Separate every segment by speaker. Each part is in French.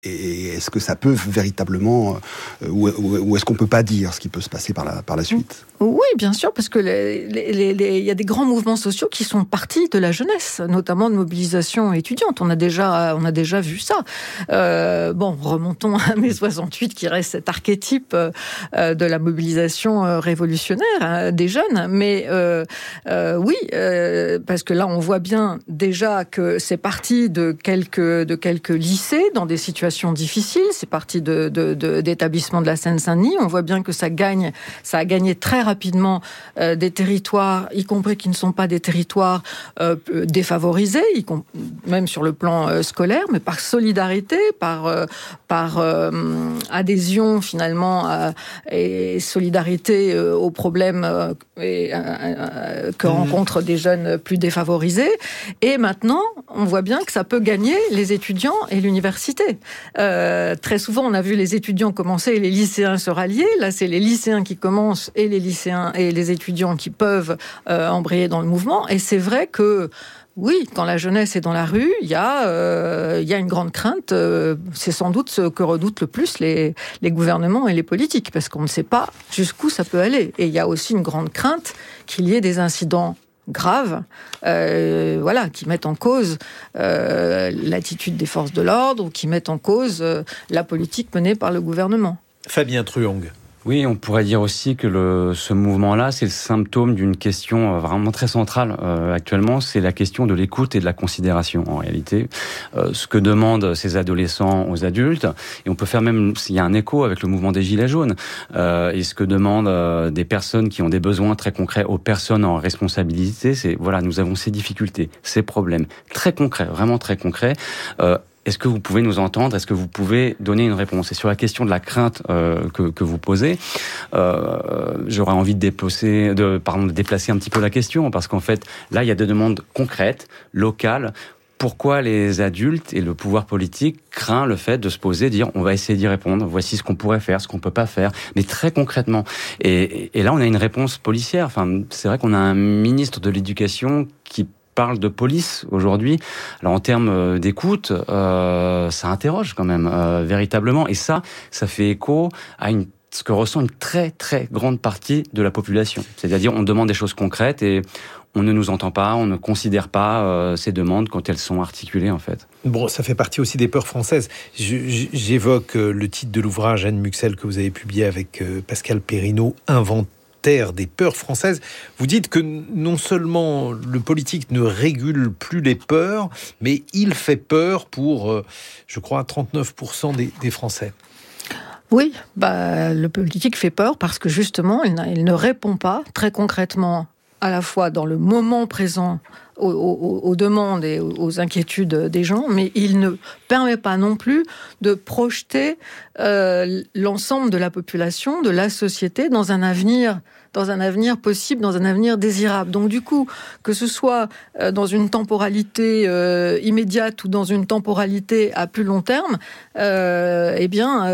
Speaker 1: Et est-ce que ça peut véritablement, ou est-ce qu'on peut pas dire ce qui peut se passer par la suite ?
Speaker 2: Oui, bien sûr, parce que il y a des grands mouvements sociaux qui sont partis de la jeunesse, notamment de mobilisation étudiante. On a déjà vu ça. Remontons à mai 68, qui reste cet archétype de la mobilisation révolutionnaire des jeunes. Mais oui, parce que là, on voit bien déjà que c'est parti de quelques lycées dans des situations difficiles. C'est parti d'établissements de la Seine-Saint-Denis. On voit bien que ça a gagné très rapidement des territoires, y compris qui ne sont pas des territoires défavorisés, même sur le plan scolaire, mais par solidarité, par adhésion finalement et solidarité aux problèmes que rencontrent des jeunes plus défavorisés. Et maintenant, on voit bien que ça peut gagner les étudiants et l'université. Très souvent, on a vu les étudiants commencer et les lycéens se rallier. Là, c'est les lycéens qui commencent et les lycéens et les étudiants qui peuvent embrayer dans le mouvement. Et c'est vrai que oui, quand la jeunesse est dans la rue, il y a une grande crainte. C'est sans doute ce que redoutent le plus les gouvernements et les politiques, parce qu'on ne sait pas jusqu'où ça peut aller. Et il y a aussi une grande crainte qu'il y ait des incidents graves, qui mettent en cause l'attitude des forces de l'ordre ou qui mettent en cause la politique menée par le gouvernement.
Speaker 3: Fabien Truong.
Speaker 4: Oui, on pourrait dire aussi que ce mouvement-là, c'est le symptôme d'une question vraiment très centrale actuellement, c'est la question de l'écoute et de la considération, en réalité. Ce que demandent ces adolescents aux adultes, et on peut faire même, s'il y a un écho avec le mouvement des Gilets jaunes, et ce que demandent des personnes qui ont des besoins très concrets aux personnes en responsabilité, c'est, voilà, nous avons ces difficultés, ces problèmes, très concrets, vraiment très concrets. Est-ce que vous pouvez nous entendre ? Est-ce que vous pouvez donner une réponse ? Et sur la question de la crainte que vous posez, j'aurais envie de déplacer un petit peu la question, parce qu'en fait, là, il y a des demandes concrètes, locales. Pourquoi les adultes et le pouvoir politique craint le fait de se poser, dire on va essayer d'y répondre, voici ce qu'on pourrait faire, ce qu'on peut pas faire, mais très concrètement. Et là, on a une réponse policière. Enfin, c'est vrai qu'on a un ministre de l'Éducation qui parle de police aujourd'hui. Alors en termes d'écoute, ça interroge quand même véritablement. Et ça fait écho à ce que ressent une très très grande partie de la population. C'est-à-dire on demande des choses concrètes et on ne nous entend pas, on ne considère pas ces demandes quand elles sont articulées en fait.
Speaker 3: Bon, ça fait partie aussi des peurs françaises. J'évoque le titre de l'ouvrage Anne Muxel que vous avez publié avec Pascal Perrineau, Inventaire des peurs françaises. Vous dites que non seulement le politique ne régule plus les peurs, mais il fait peur pour, je crois, 39% des Français.
Speaker 2: Oui, le politique fait peur parce que justement, il ne répond pas très concrètement à la fois dans le moment présent aux demandes et aux inquiétudes des gens, mais il ne permet pas non plus de projeter l'ensemble de la population, de la société dans un avenir possible, dans un avenir désirable. Donc du coup, que ce soit dans une temporalité immédiate ou dans une temporalité à plus long terme, les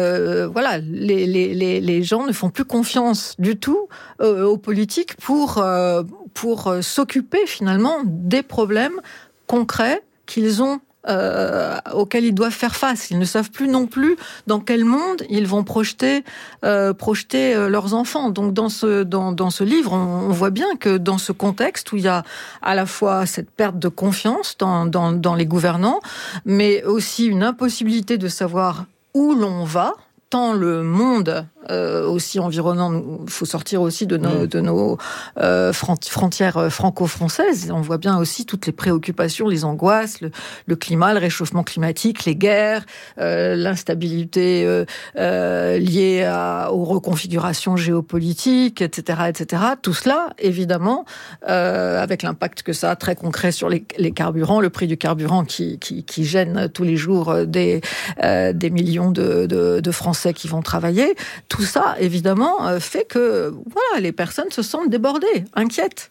Speaker 2: gens ne font plus confiance du tout aux politiques pour s'occuper finalement des problèmes concrets qu'ils ont, auxquels ils doivent faire face. Ils ne savent plus non plus dans quel monde ils vont projeter leurs enfants. Donc dans ce livre, on voit bien que dans ce contexte où il y a à la fois cette perte de confiance dans les gouvernants, mais aussi une impossibilité de savoir où l'on va, tant le monde aussi environnant, il faut sortir aussi de nos frontières franco-françaises. On voit bien aussi toutes les préoccupations, les angoisses, le climat, le réchauffement climatique, les guerres, l'instabilité liée aux reconfigurations géopolitiques, etc., etc. Tout cela, évidemment, avec l'impact que ça a très concret sur les carburants, le prix du carburant qui gêne tous les jours des millions de Français qui vont travailler. Tout ça, évidemment, fait que les personnes se sentent débordées, inquiètes.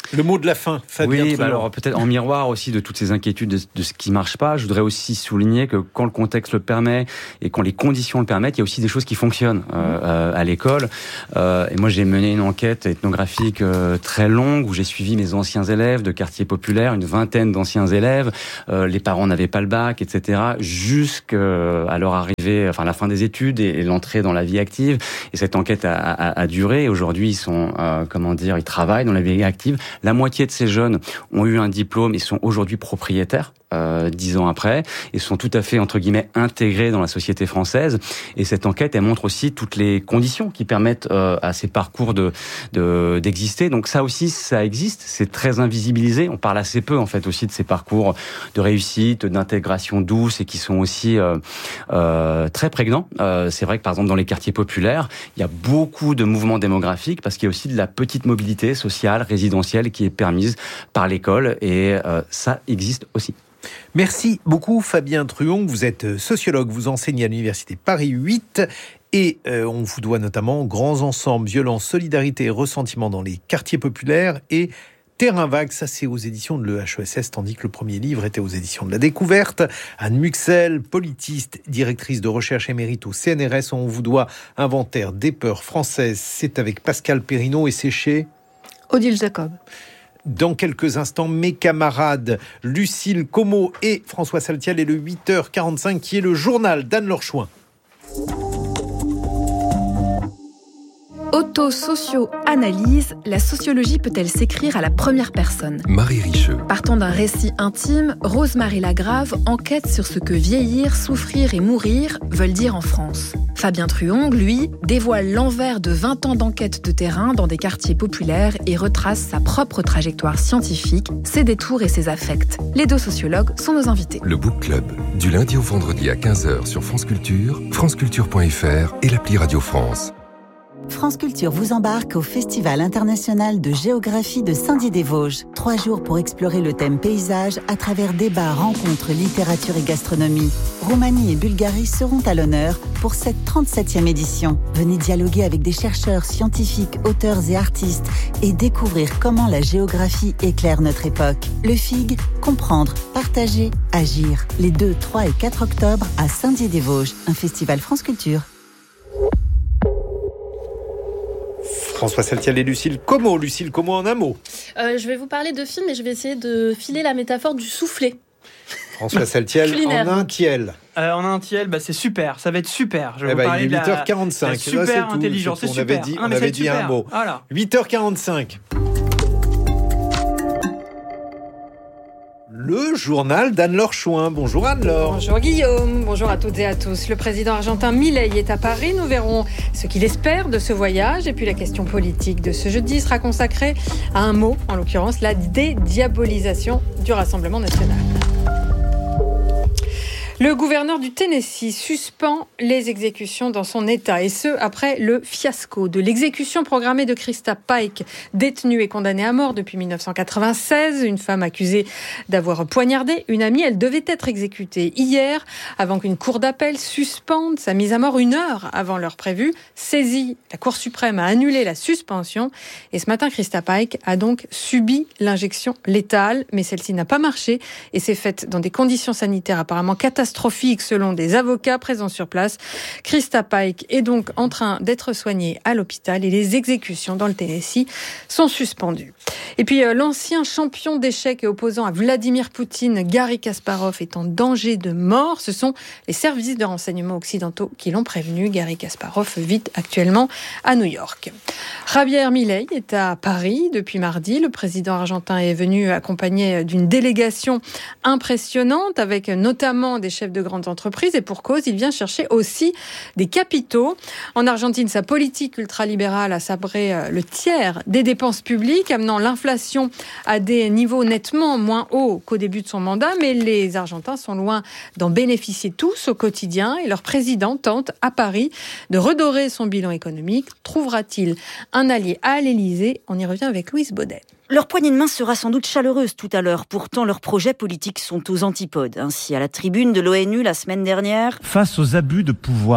Speaker 3: Le mot de la fin, Fabien Truand.
Speaker 4: Alors peut-être en miroir aussi de toutes ces inquiétudes de ce qui marche pas, je voudrais aussi souligner que quand le contexte le permet et quand les conditions le permettent, il y a aussi des choses qui fonctionnent à l'école. Et moi, j'ai mené une enquête ethnographique très longue où j'ai suivi mes anciens élèves de quartiers populaires, une vingtaine d'anciens élèves. Les parents n'avaient pas le bac, etc. Jusqu'à leur arrivée, enfin la fin des études et l'entrée dans la vie active. Et cette enquête a duré. Et aujourd'hui, ils sont, ils travaillent dans la vie active. La moitié de ces jeunes ont eu un diplôme et sont aujourd'hui propriétaires. 10 ans après, et sont tout à fait, entre guillemets, intégrés dans la société française. Et cette enquête, elle montre aussi toutes les conditions qui permettent à ces parcours d'exister. Donc ça aussi, ça existe. C'est très invisibilisé. On parle assez peu, en fait, aussi de ces parcours de réussite, d'intégration douce et qui sont aussi très prégnants. C'est vrai que, par exemple, dans les quartiers populaires, il y a beaucoup de mouvements démographiques parce qu'il y a aussi de la petite mobilité sociale, résidentielle qui est permise par l'école et ça existe aussi.
Speaker 3: Merci beaucoup Fabien Truong, vous êtes sociologue, vous enseignez à l'université Paris 8 et on vous doit notamment Grands ensembles, violence, solidarité et ressentiment dans les quartiers populaires et Terrain vague, ça c'est aux éditions de l'EHESS, tandis que le premier livre était aux éditions de La Découverte. Anne Muxel, politiste, directrice de recherche émérite au CNRS, on vous doit Inventaire des peurs françaises, c'est avec Pascal Perrineau et c'est chez
Speaker 2: Odile Jacob.
Speaker 3: Dans quelques instants, mes camarades Lucille Como et François Saltiel et le 8h45 qui est le journal d'Anne-Laure Chouin.
Speaker 5: Auto-socio-analyse, la sociologie peut-elle s'écrire à la première personne ?
Speaker 6: Marie Richeux.
Speaker 5: Partant d'un récit intime, Rose-Marie Lagrave enquête sur ce que vieillir, souffrir et mourir veulent dire en France. Fabien Truong, lui, dévoile l'envers de 20 ans d'enquête de terrain dans des quartiers populaires et retrace sa propre trajectoire scientifique, ses détours et ses affects. Les deux sociologues sont nos invités.
Speaker 6: Le Book Club, du lundi au vendredi à 15h sur France Culture, franceculture.fr et l'appli Radio France.
Speaker 7: France Culture vous embarque au Festival international de géographie de Saint-Dié-des-Vosges. 3 jours pour explorer le thème paysage à travers débats, rencontres, littérature et gastronomie. Roumanie et Bulgarie seront à l'honneur pour cette 37e édition. Venez dialoguer avec des chercheurs, scientifiques, auteurs et artistes et découvrir comment la géographie éclaire notre époque. Le FIG, comprendre, partager, agir. Les 2, 3 et 4 octobre à Saint-Dié-des-Vosges, un festival France Culture.
Speaker 3: François Saltiel et Lucille Como. Lucille Como en un mot.
Speaker 8: Je vais vous parler de film et je vais essayer de filer la métaphore du soufflet.
Speaker 3: François Saltiel en un tiel.
Speaker 9: En un tiel, c'est super, ça va être super. Je vais vous parler
Speaker 3: il est 8h45.
Speaker 9: La super intelligence, c'est super.
Speaker 3: On avait dit un mot.
Speaker 9: Voilà.
Speaker 3: 8h45. Le journal d'Anne-Laure Chouin. Bonjour Anne-Laure.
Speaker 10: Bonjour Guillaume, bonjour à toutes et à tous. Le président argentin Milei est à Paris. Nous verrons ce qu'il espère de ce voyage. Et puis la question politique de ce jeudi sera consacrée à un mot, en l'occurrence la dédiabolisation du Rassemblement national. Le gouverneur du Tennessee suspend les exécutions dans son État, et ce, après le fiasco de l'exécution programmée de Krista Pike, détenue et condamnée à mort depuis 1996. Une femme accusée d'avoir poignardé une amie. Elle devait être exécutée hier, avant qu'une cour d'appel suspende sa mise à mort 1 heure avant l'heure prévue. Saisie, la Cour suprême a annulé la suspension. Et ce matin, Krista Pike a donc subi l'injection létale, mais celle-ci n'a pas marché et s'est faite dans des conditions sanitaires apparemment catastrophiques selon des avocats présents sur place. Krista Pike est donc en train d'être soignée à l'hôpital et les exécutions dans le Tennessee sont suspendues. Et puis l'ancien champion d'échecs et opposant à Vladimir Poutine, Garry Kasparov, est en danger de mort. Ce sont les services de renseignement occidentaux qui l'ont prévenu. Garry Kasparov vit actuellement à New York. Javier Milei est à Paris depuis mardi. Le président argentin est venu accompagné d'une délégation impressionnante avec notamment des chefs de grandes entreprises et pour cause, il vient chercher aussi des capitaux. En Argentine, sa politique ultralibérale a sabré le tiers des dépenses publiques, amenant l'inflation à des niveaux nettement moins hauts qu'au début de son mandat, mais les Argentins sont loin d'en bénéficier tous au quotidien et leur président tente à Paris de redorer son bilan économique. Trouvera-t-il un allié à l'Élysée ? On y revient avec Louise Baudet.
Speaker 11: Leur poignée de main sera sans doute chaleureuse tout à l'heure. Pourtant, leurs projets politiques sont aux antipodes. Ainsi, à la tribune de l'ONU la semaine dernière...
Speaker 12: Face aux abus de pouvoir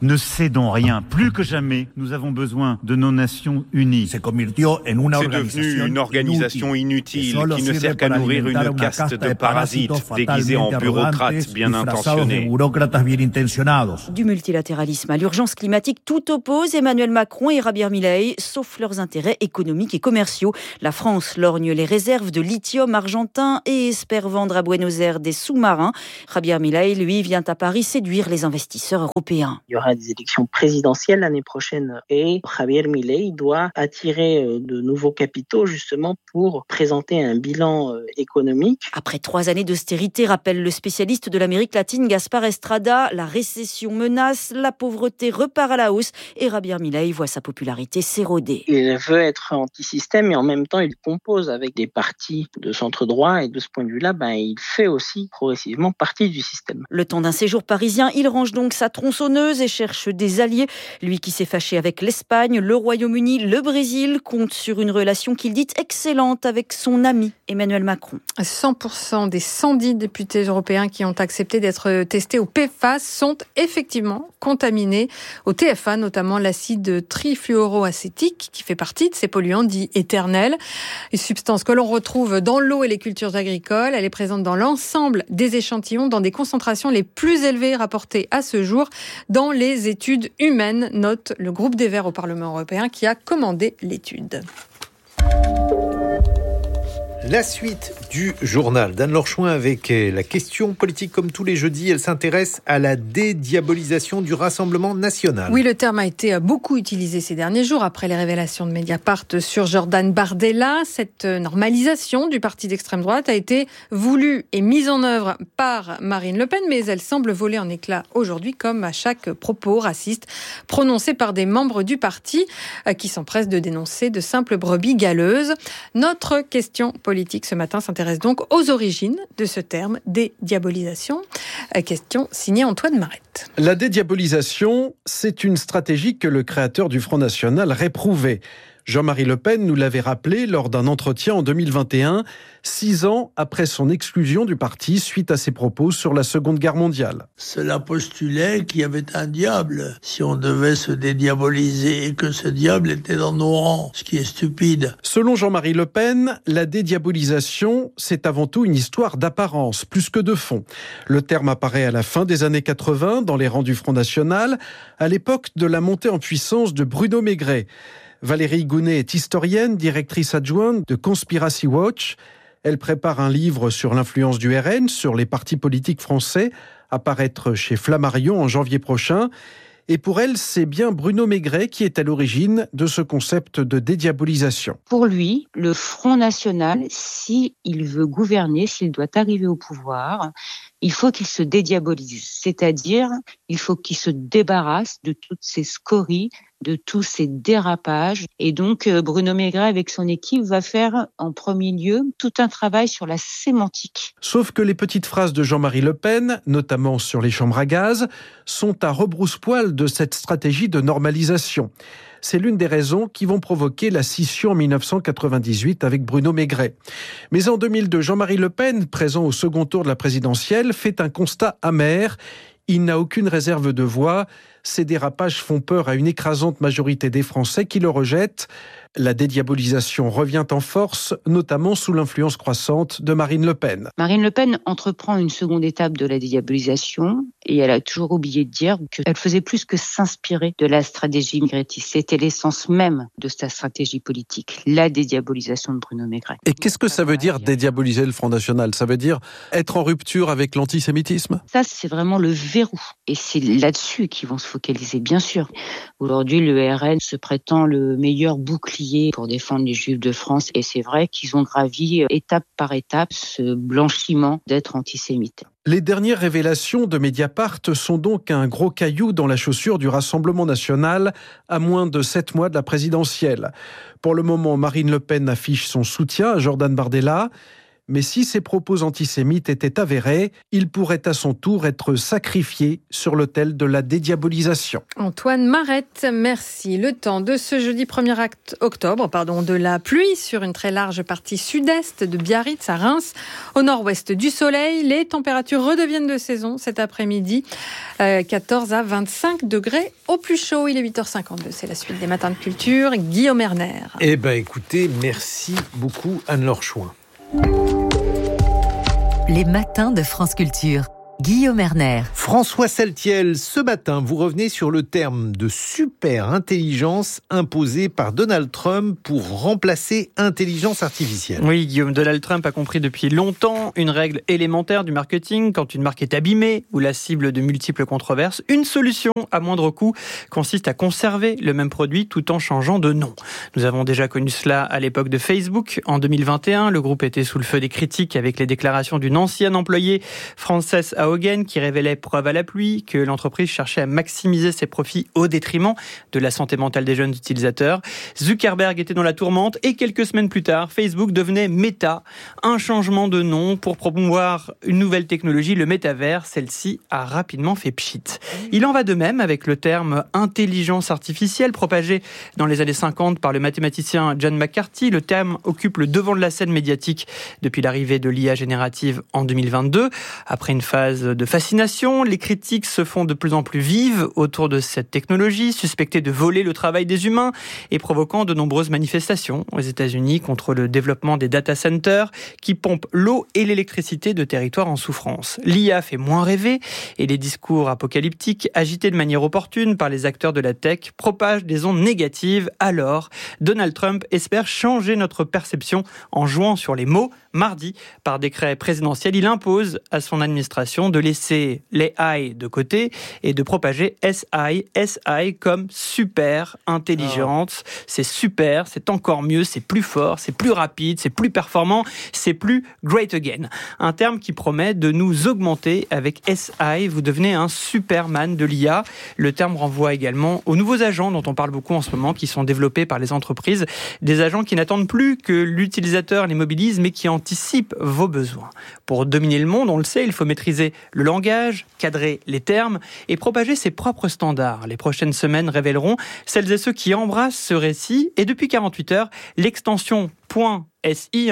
Speaker 12: Ne cédons rien. Plus que jamais, nous avons besoin de nos nations unies.
Speaker 13: C'est devenu une organisation inutile qui ne sert qu'à nourrir une caste de parasites déguisés en bureaucrates bien intentionnés.
Speaker 11: Du multilatéralisme à l'urgence climatique, tout oppose Emmanuel Macron et Javier Milei, sauf leurs intérêts économiques et commerciaux. La France lorgne les réserves de lithium argentin et espère vendre à Buenos Aires des sous-marins. Javier Milei, lui, vient à Paris séduire les investisseurs européens.
Speaker 14: Il y aura des élections présidentielles l'année prochaine et Javier Milei doit attirer de nouveaux capitaux justement pour présenter un bilan économique.
Speaker 11: Après 3 années d'austérité, rappelle le spécialiste de l'Amérique latine Gaspar Estrada, la récession menace, la pauvreté repart à la hausse et Javier Milei voit sa popularité s'éroder.
Speaker 14: Il veut être anti-système et en même temps il compose avec des partis de centre-droit et de ce point de vue-là, il fait aussi progressivement partie du système.
Speaker 11: Le temps d'un séjour parisien, il range donc sa tronçonneuse et cherche des alliés. Lui qui s'est fâché avec l'Espagne, le Royaume-Uni, le Brésil, compte sur une relation qu'il dit excellente avec son ami Emmanuel Macron.
Speaker 10: 100% des 110 députés européens qui ont accepté d'être testés au PFAS sont effectivement contaminés au TFA, notamment l'acide trifluoroacétique qui fait partie de ces polluants dits éternels. Une substance que l'on retrouve dans l'eau et les cultures agricoles. Elle est présente dans l'ensemble des échantillons dans des concentrations les plus élevées rapportées à ce jour dans les études humaines, note le groupe des Verts au Parlement européen qui a commandé l'étude.
Speaker 3: La suite du journal d'Anne-Laure Chouin avec la question politique comme tous les jeudis. Elle s'intéresse à la dédiabolisation du Rassemblement national.
Speaker 10: Oui, le terme a été beaucoup utilisé ces derniers jours après les révélations de Mediapart sur Jordan Bardella. Cette normalisation du parti d'extrême droite a été voulue et mise en œuvre par Marine Le Pen, mais elle semble voler en éclats aujourd'hui, comme à chaque propos raciste prononcé par des membres du parti qui s'empressent de dénoncer de simples brebis galeuses. Notre question politique ce matin s'intéresse donc aux origines de ce terme dédiabolisation. Question signée Antoine Marette.
Speaker 15: La dédiabolisation, c'est une stratégie que le créateur du Front National réprouvait. Jean-Marie Le Pen nous l'avait rappelé lors d'un entretien en 2021, 6 ans après son exclusion du parti suite à ses propos sur la Seconde Guerre mondiale.
Speaker 16: Cela postulait qu'il y avait un diable, si on devait se dédiaboliser, et que ce diable était dans nos rangs, ce qui est stupide.
Speaker 15: Selon Jean-Marie Le Pen, la dédiabolisation, c'est avant tout une histoire d'apparence, plus que de fond. Le terme apparaît à la fin des années 80 dans les rangs du Front National, à l'époque de la montée en puissance de Bruno Maigret. Valérie Gounet est historienne, directrice adjointe de Conspiracy Watch. Elle prépare un livre sur l'influence du RN sur les partis politiques français, à paraître chez Flammarion en janvier prochain. Et pour elle, c'est bien Bruno Maigret qui est à l'origine de ce concept de dédiabolisation.
Speaker 17: Pour lui, le Front National, s'il veut gouverner, s'il doit arriver au pouvoir, il faut qu'il se dédiabolise. C'est-à-dire, il faut qu'il se débarrasse de toutes ces scories, de tous ces dérapages. Et donc, Bruno Maigret, avec son équipe, va faire en premier lieu tout un travail sur la sémantique.
Speaker 15: Sauf que les petites phrases de Jean-Marie Le Pen, notamment sur les chambres à gaz, sont à rebrousse-poil de cette stratégie de normalisation. C'est l'une des raisons qui vont provoquer la scission en 1998 avec Bruno Maigret. Mais en 2002, Jean-Marie Le Pen, présent au second tour de la présidentielle, fait un constat amer. Il n'a aucune réserve de voix. Ces dérapages font peur à une écrasante majorité des Français qui le rejettent. La dédiabolisation revient en force, notamment sous l'influence croissante de Marine Le Pen.
Speaker 17: Marine Le Pen entreprend une seconde étape de la dédiabolisation et elle a toujours oublié de dire qu'elle faisait plus que s'inspirer de la stratégie maigretiste. C'était l'essence même de sa stratégie politique, la dédiabolisation de Bruno Maigret.
Speaker 15: Et qu'est-ce que ça veut dire dédiaboliser le Front National ? Ça veut dire être en rupture avec l'antisémitisme ?
Speaker 17: Ça, c'est vraiment le verrou. Et c'est là-dessus qu'ils vont se focaliser, bien sûr. Aujourd'hui, le RN se prétend le meilleur bouclier pour défendre les Juifs de France. Et c'est vrai qu'ils ont gravi étape par étape ce blanchiment d'être antisémite.
Speaker 15: Les dernières révélations de Mediapart sont donc un gros caillou dans la chaussure du Rassemblement national à moins de 7 mois de la présidentielle. Pour le moment, Marine Le Pen affiche son soutien à Jordan Bardella. mais si ses propos antisémites étaient avérés, il pourrait à son tour être sacrifié sur l'autel de la dédiabolisation.
Speaker 10: Antoine Marette, merci. Le temps de ce jeudi 1er octobre, de la pluie sur une très large partie sud-est de Biarritz à Reims. Au nord-ouest du soleil, les températures redeviennent de saison cet après-midi. 14 à 25 degrés au plus chaud. Il est 8h52. C'est la suite des matins de culture. Guillaume Erner.
Speaker 3: Écoutez, merci beaucoup Anne-Laure Chouin.
Speaker 18: Les matins de France Culture. Guillaume Erner.
Speaker 3: François Saltiel, ce matin, vous revenez sur le terme de super intelligence imposé par Donald Trump pour remplacer intelligence artificielle.
Speaker 9: Oui, Guillaume, Donald Trump a compris depuis longtemps une règle élémentaire du marketing. Quand une marque est abîmée ou la cible de multiples controverses, une solution à moindre coût consiste à conserver le même produit tout en changeant de nom. Nous avons déjà connu cela à l'époque de Facebook. En 2021, le groupe était sous le feu des critiques avec les déclarations d'une ancienne employée, Frances Haugen, qui révélait preuve à la pluie que l'entreprise cherchait à maximiser ses profits au détriment de la santé mentale des jeunes utilisateurs. Zuckerberg était dans la tourmente et quelques semaines plus tard, Facebook devenait Meta, un changement de nom pour promouvoir une nouvelle technologie, le métavers. Celle-ci a rapidement fait pchit. Il en va de même avec le terme intelligence artificielle propagé dans les années 50 par le mathématicien John McCarthy. Le terme occupe le devant de la scène médiatique depuis l'arrivée de l'IA générative en 2022. Après une phase de fascination, les critiques se font de plus en plus vives autour de cette technologie, suspectée de voler le travail des humains et provoquant de nombreuses manifestations aux États-Unis contre le développement des data centers qui pompent l'eau et l'électricité de territoires en souffrance. L'IA fait moins rêver et les discours apocalyptiques agités de manière opportune par les acteurs de la tech propagent des ondes négatives. Alors, Donald Trump espère changer notre perception en jouant sur les mots. Mardi, par décret présidentiel, il impose à son administration de laisser les AI de côté et de propager SI comme super intelligence. C'est super, c'est encore mieux, c'est plus fort, c'est plus rapide, c'est plus performant, c'est plus great again. Un terme qui promet de nous augmenter avec SI. Vous devenez un Superman de l'IA. Le terme renvoie également aux nouveaux agents dont on parle beaucoup en ce moment, qui sont développés par les entreprises. Des agents qui n'attendent plus que l'utilisateur les mobilise, mais qui anticipe vos besoins. Pour dominer le monde, on le sait, il faut maîtriser le langage, cadrer les termes et propager ses propres standards. Les prochaines semaines révéleront celles et ceux qui embrassent ce récit. Et depuis 48 heures, l'extension .si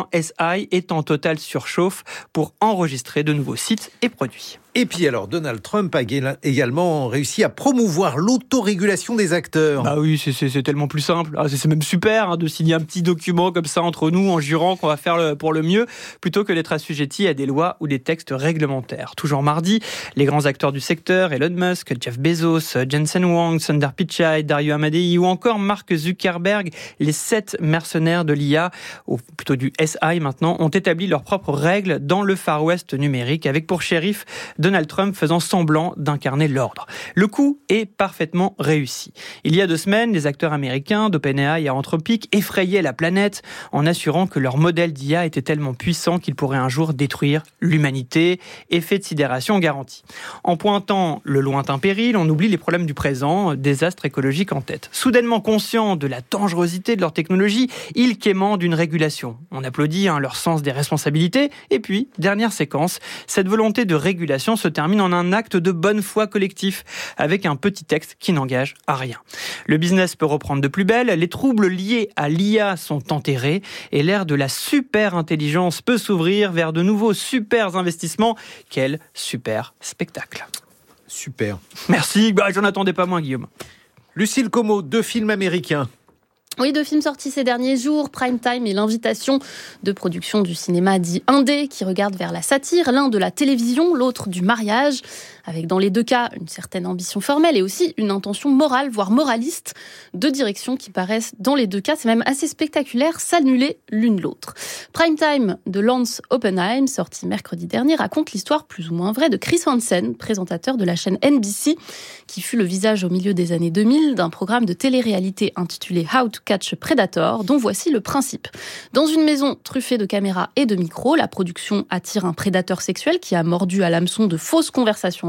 Speaker 9: est en totale surchauffe pour enregistrer de nouveaux sites et produits.
Speaker 3: Et puis alors, Donald Trump a également réussi à promouvoir l'autorégulation des acteurs.
Speaker 9: Bah oui, c'est tellement plus simple. C'est même super de signer un petit document comme ça entre nous en jurant qu'on va faire pour le mieux, plutôt que d'être assujetti à des lois ou des textes réglementaires. Toujours mardi, les grands acteurs du secteur, Elon Musk, Jeff Bezos, Jensen Huang, Sundar Pichai, Dario Amodei ou encore Mark Zuckerberg, les 7 mercenaires de l'IA, ou plutôt du SI maintenant, ont établi leurs propres règles dans le Far West numérique, avec pour shérif Donald Trump faisant semblant d'incarner l'ordre. Le coup est parfaitement réussi. Il y a 2 semaines, les acteurs américains d'OpenAI et Anthropic effrayaient la planète en assurant que leur modèle d'IA était tellement puissant qu'il pourrait un jour détruire l'humanité. Effet de sidération garanti. En pointant le lointain péril, on oublie les problèmes du présent, désastre écologique en tête. Soudainement conscients de la dangerosité de leur technologie, ils quémandent une régulation. On applaudit leur sens des responsabilités. Et puis, dernière séquence, cette volonté de régulation se termine en un acte de bonne foi collectif, avec un petit texte qui n'engage à rien. Le business peut reprendre de plus belle, les troubles liés à l'IA sont enterrés, et l'ère de la super intelligence peut s'ouvrir vers de nouveaux super investissements. Quel super spectacle.
Speaker 3: Super.
Speaker 9: Merci, j'en attendais pas moins, Guillaume.
Speaker 3: Lucille Como, 2 films américains.
Speaker 8: Oui, 2 films sortis ces derniers jours, Prime Time et L'invitation, 2 productions du cinéma dit indé qui regardent vers la satire, l'un de la télévision, l'autre du mariage, avec dans les 2 cas une certaine ambition formelle et aussi une intention morale, voire moraliste, 2 directions qui paraissent dans les 2 cas, c'est même assez spectaculaire, s'annuler l'une l'autre. Prime Time de Lance Oppenheim, sorti mercredi dernier, raconte l'histoire plus ou moins vraie de Chris Hansen, présentateur de la chaîne NBC, qui fut le visage au milieu des années 2000 d'un programme de télé-réalité intitulé How to Catch a Predator, dont voici le principe. Dans une maison truffée de caméras et de micros, la production attire un prédateur sexuel qui a mordu à l'hameçon de fausses conversations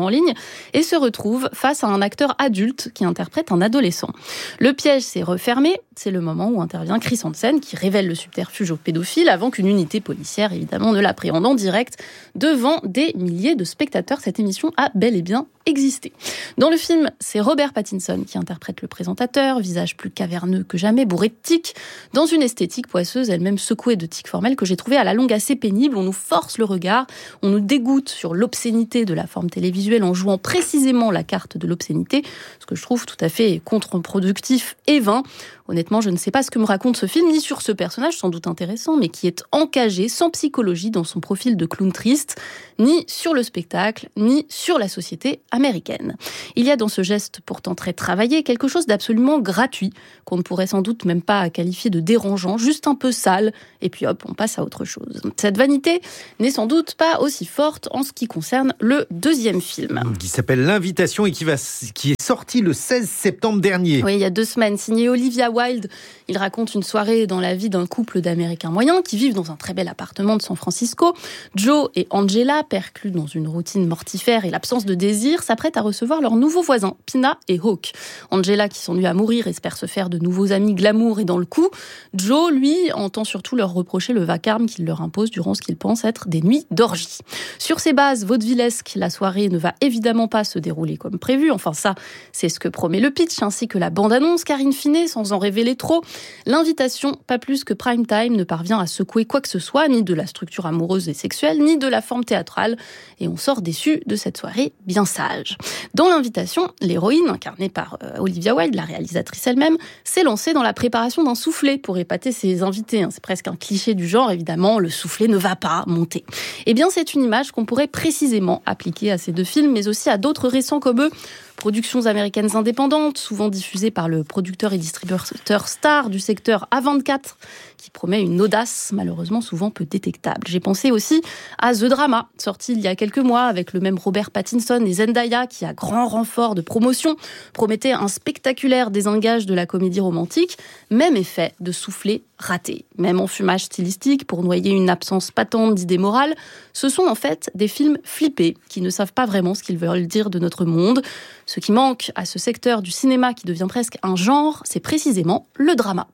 Speaker 8: en ligne et se retrouve face à un acteur adulte qui interprète un adolescent. Le piège s'est refermé, c'est le moment où intervient Chris Hansen qui révèle le subterfuge au pédophile avant qu'une unité policière, évidemment, ne l'appréhende en direct devant des milliers de spectateurs. Cette émission a bel et bien existé. Dans le film, c'est Robert Pattinson qui interprète le présentateur, visage plus caverneux que jamais, bourré de tics, dans une esthétique poisseuse, elle-même secouée de tics formels que j'ai trouvé à la longue assez pénible. On nous force le regard, on nous dégoûte sur l'obscénité de la forme télévisuelle en jouant précisément la carte de l'obscénité, ce que je trouve tout à fait contre-productif et vain. Honnêtement, je ne sais pas ce que me raconte ce film, ni sur ce personnage sans doute intéressant, mais qui est encagé, sans psychologie, dans son profil de clown triste, ni sur le spectacle, ni sur la société américaine. Il y a dans ce geste pourtant très travaillé quelque chose d'absolument gratuit, qu'on ne pourrait sans doute même pas qualifier de dérangeant, juste un peu sale, et puis hop, on passe à autre chose. Cette vanité n'est sans doute pas aussi forte en ce qui concerne le deuxième film.
Speaker 3: Qui s'appelle L'Invitation et qui est sorti le 16 septembre dernier.
Speaker 8: Oui, il y a 2 semaines, signé Olivia Wilde. Il raconte une soirée dans la vie d'un couple d'Américains moyens qui vivent dans un très bel appartement de San Francisco. Joe et Angela, perclus dans une routine mortifère et l'absence de désir, s'apprêtent à recevoir leurs nouveaux voisins, Pina et Hawk. Angela, qui s'ennuie à mourir, espère se faire de nouveaux amis glamour et dans le coup. Joe, lui, entend surtout leur reprocher le vacarme qu'il leur impose durant ce qu'il pense être des nuits d'orgie. Sur ces bases vaudevillesques, la soirée ne va évidemment pas se dérouler comme prévu. Enfin ça, c'est ce que promet le pitch, ainsi que la bande-annonce, car in fine, sans en révéler trop, l'invitation, pas plus que Prime Time, ne parvient à secouer quoi que ce soit, ni de la structure amoureuse et sexuelle, ni de la forme théâtrale, et on sort déçu de cette soirée bien sage. Dans l'invitation, l'héroïne, incarnée par Olivia Wilde, la réalisatrice elle-même, s'est lancée dans la préparation d'un soufflet pour épater ses invités. C'est presque un cliché du genre, évidemment, le soufflet ne va pas monter. Eh bien, c'est une image qu'on pourrait précisément appliquer à ces 2 films, mais aussi à d'autres récents comme eux, productions américaines indépendantes, souvent diffusées par le producteur et distributeur star du secteur A24, qui promet une audace malheureusement souvent peu détectable. J'ai pensé aussi à The Drama, sorti il y a quelques mois avec le même Robert Pattinson et Zendaya, qui à grand renfort de promotion promettait un spectaculaire désengage de la comédie romantique, même effet de soufflet raté. Même enfumage stylistique pour noyer une absence patente d'idées morales, ce sont en fait des films flippés qui ne savent pas vraiment ce qu'ils veulent dire de notre monde. Ce qui manque à ce secteur du cinéma qui devient presque un genre, c'est précisément le drama.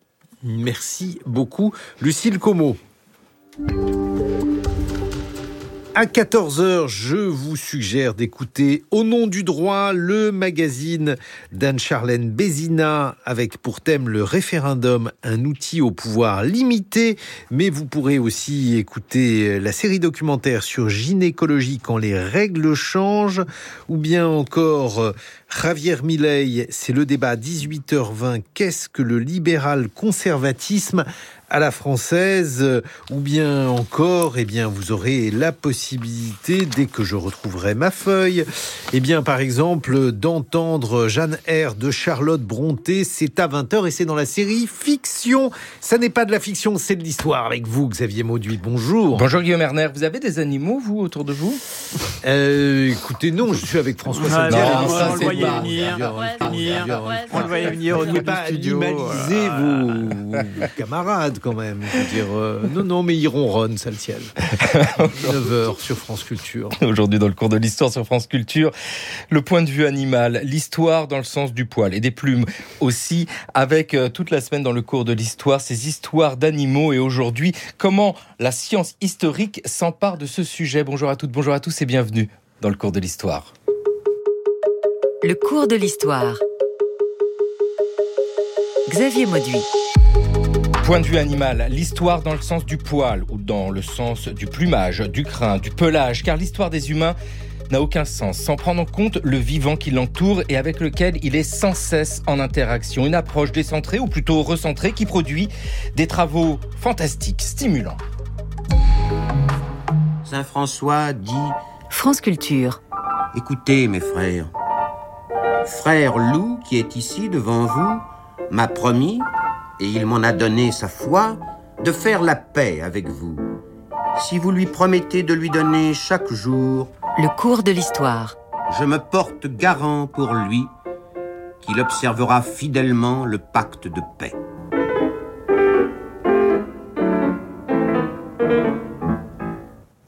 Speaker 3: Merci beaucoup, Lucille Como. À 14h, je vous suggère d'écouter Au nom du droit, le magazine d'Anne-Charlène Bézina, avec pour thème le référendum, un outil au pouvoir limité. Mais vous pourrez aussi écouter la série documentaire sur gynécologie quand les règles changent, ou bien encore Javier Milei, c'est le débat 18h20. Qu'est-ce que le libéral conservatisme à la française, ou bien encore, vous aurez la possibilité, dès que je retrouverai ma feuille, par exemple, d'entendre Jeanne R de Charlotte Brontë. C'est à 20h et c'est dans la série Fiction. Ça n'est pas de la fiction, c'est de l'histoire. Avec vous, Xavier Mauduit, bonjour.
Speaker 19: Bonjour Guillaume Erner. Vous avez des animaux, vous, autour de vous ?
Speaker 3: Écoutez, non, je suis avec François Saint-Pierre.
Speaker 9: On le voyait venir au niveau du studio.
Speaker 3: Animalisez vos camarades, quand même. Je veux dire, non, mais ils ronronnent, ça le ciel. 9h sur France Culture.
Speaker 19: Aujourd'hui, dans le cours de l'histoire sur France Culture, le point de vue animal, l'histoire dans le sens du poil et des plumes aussi, avec toute la semaine dans le cours de l'histoire, ces histoires d'animaux. Et aujourd'hui, comment la science historique s'empare de ce sujet. Bonjour à toutes, bonjour à tous et bienvenue dans le cours de l'histoire.
Speaker 18: Le cours de l'histoire. Xavier Mauduit.
Speaker 19: Point de vue animal, l'histoire dans le sens du poil ou dans le sens du plumage, du crin, du pelage, car l'histoire des humains n'a aucun sens sans prendre en compte le vivant qui l'entoure et avec lequel il est sans cesse en interaction. Une approche décentrée ou plutôt recentrée qui produit des travaux fantastiques, stimulants.
Speaker 20: Saint François dit
Speaker 18: France Culture.
Speaker 20: Écoutez mes frères, frère loup qui est ici devant vous m'a promis, et il m'en a donné sa foi, de faire la paix avec vous. Si vous lui promettez de lui donner chaque jour
Speaker 18: le cours de l'histoire,
Speaker 20: je me porte garant pour lui qu'il observera fidèlement le pacte de paix.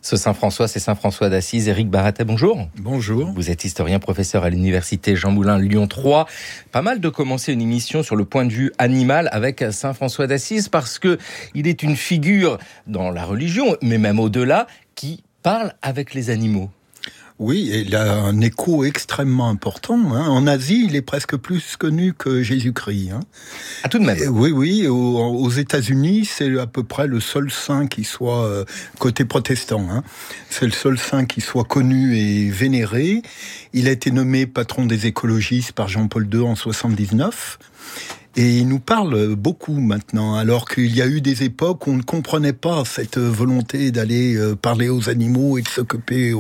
Speaker 19: Ce Saint François, c'est Saint François d'Assise. Éric Baratet, bonjour.
Speaker 21: Bonjour.
Speaker 19: Vous êtes historien, professeur à l'université Jean Moulin Lyon 3. Pas mal de commencer une émission sur le point de vue animal avec Saint François d'Assise parce que il est une figure dans la religion, mais même au-delà, qui parle avec les animaux.
Speaker 21: Oui, et il a un écho extrêmement important. En Asie, il est presque plus connu que Jésus-Christ.
Speaker 19: Ah, tout de même.
Speaker 21: Oui. Aux États-Unis, c'est à peu près le seul saint qui soit côté protestant. C'est le seul saint qui soit connu et vénéré. Il a été nommé patron des écologistes par Jean-Paul II en 79. Et il nous parle beaucoup maintenant, alors qu'il y a eu des époques où on ne comprenait pas cette volonté d'aller parler aux animaux et de s'occuper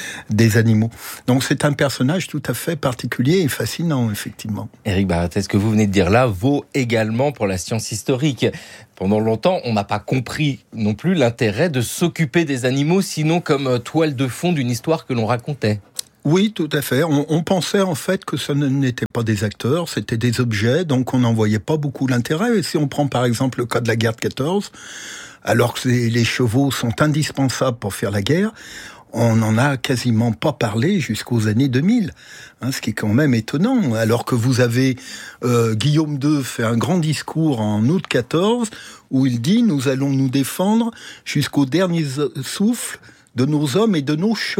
Speaker 21: des animaux. Donc c'est un personnage tout à fait particulier et fascinant, effectivement.
Speaker 19: Éric Baratet, ce que vous venez de dire là vaut également pour la science historique. Pendant longtemps, on n'a pas compris non plus l'intérêt de s'occuper des animaux, sinon comme toile de fond d'une histoire que l'on racontait.
Speaker 21: Oui, tout à fait. On pensait en fait que ce n'étaient pas des acteurs, c'était des objets, donc on n'en voyait pas beaucoup l'intérêt. Et si on prend par exemple le cas de la guerre de 14, alors que les chevaux sont indispensables pour faire la guerre, on n'en a quasiment pas parlé jusqu'aux années 2000, ce qui est quand même étonnant. Alors que vous avez Guillaume II fait un grand discours en août 14 où il dit « Nous allons nous défendre jusqu'au dernier souffle de nos hommes et de nos chevaux ».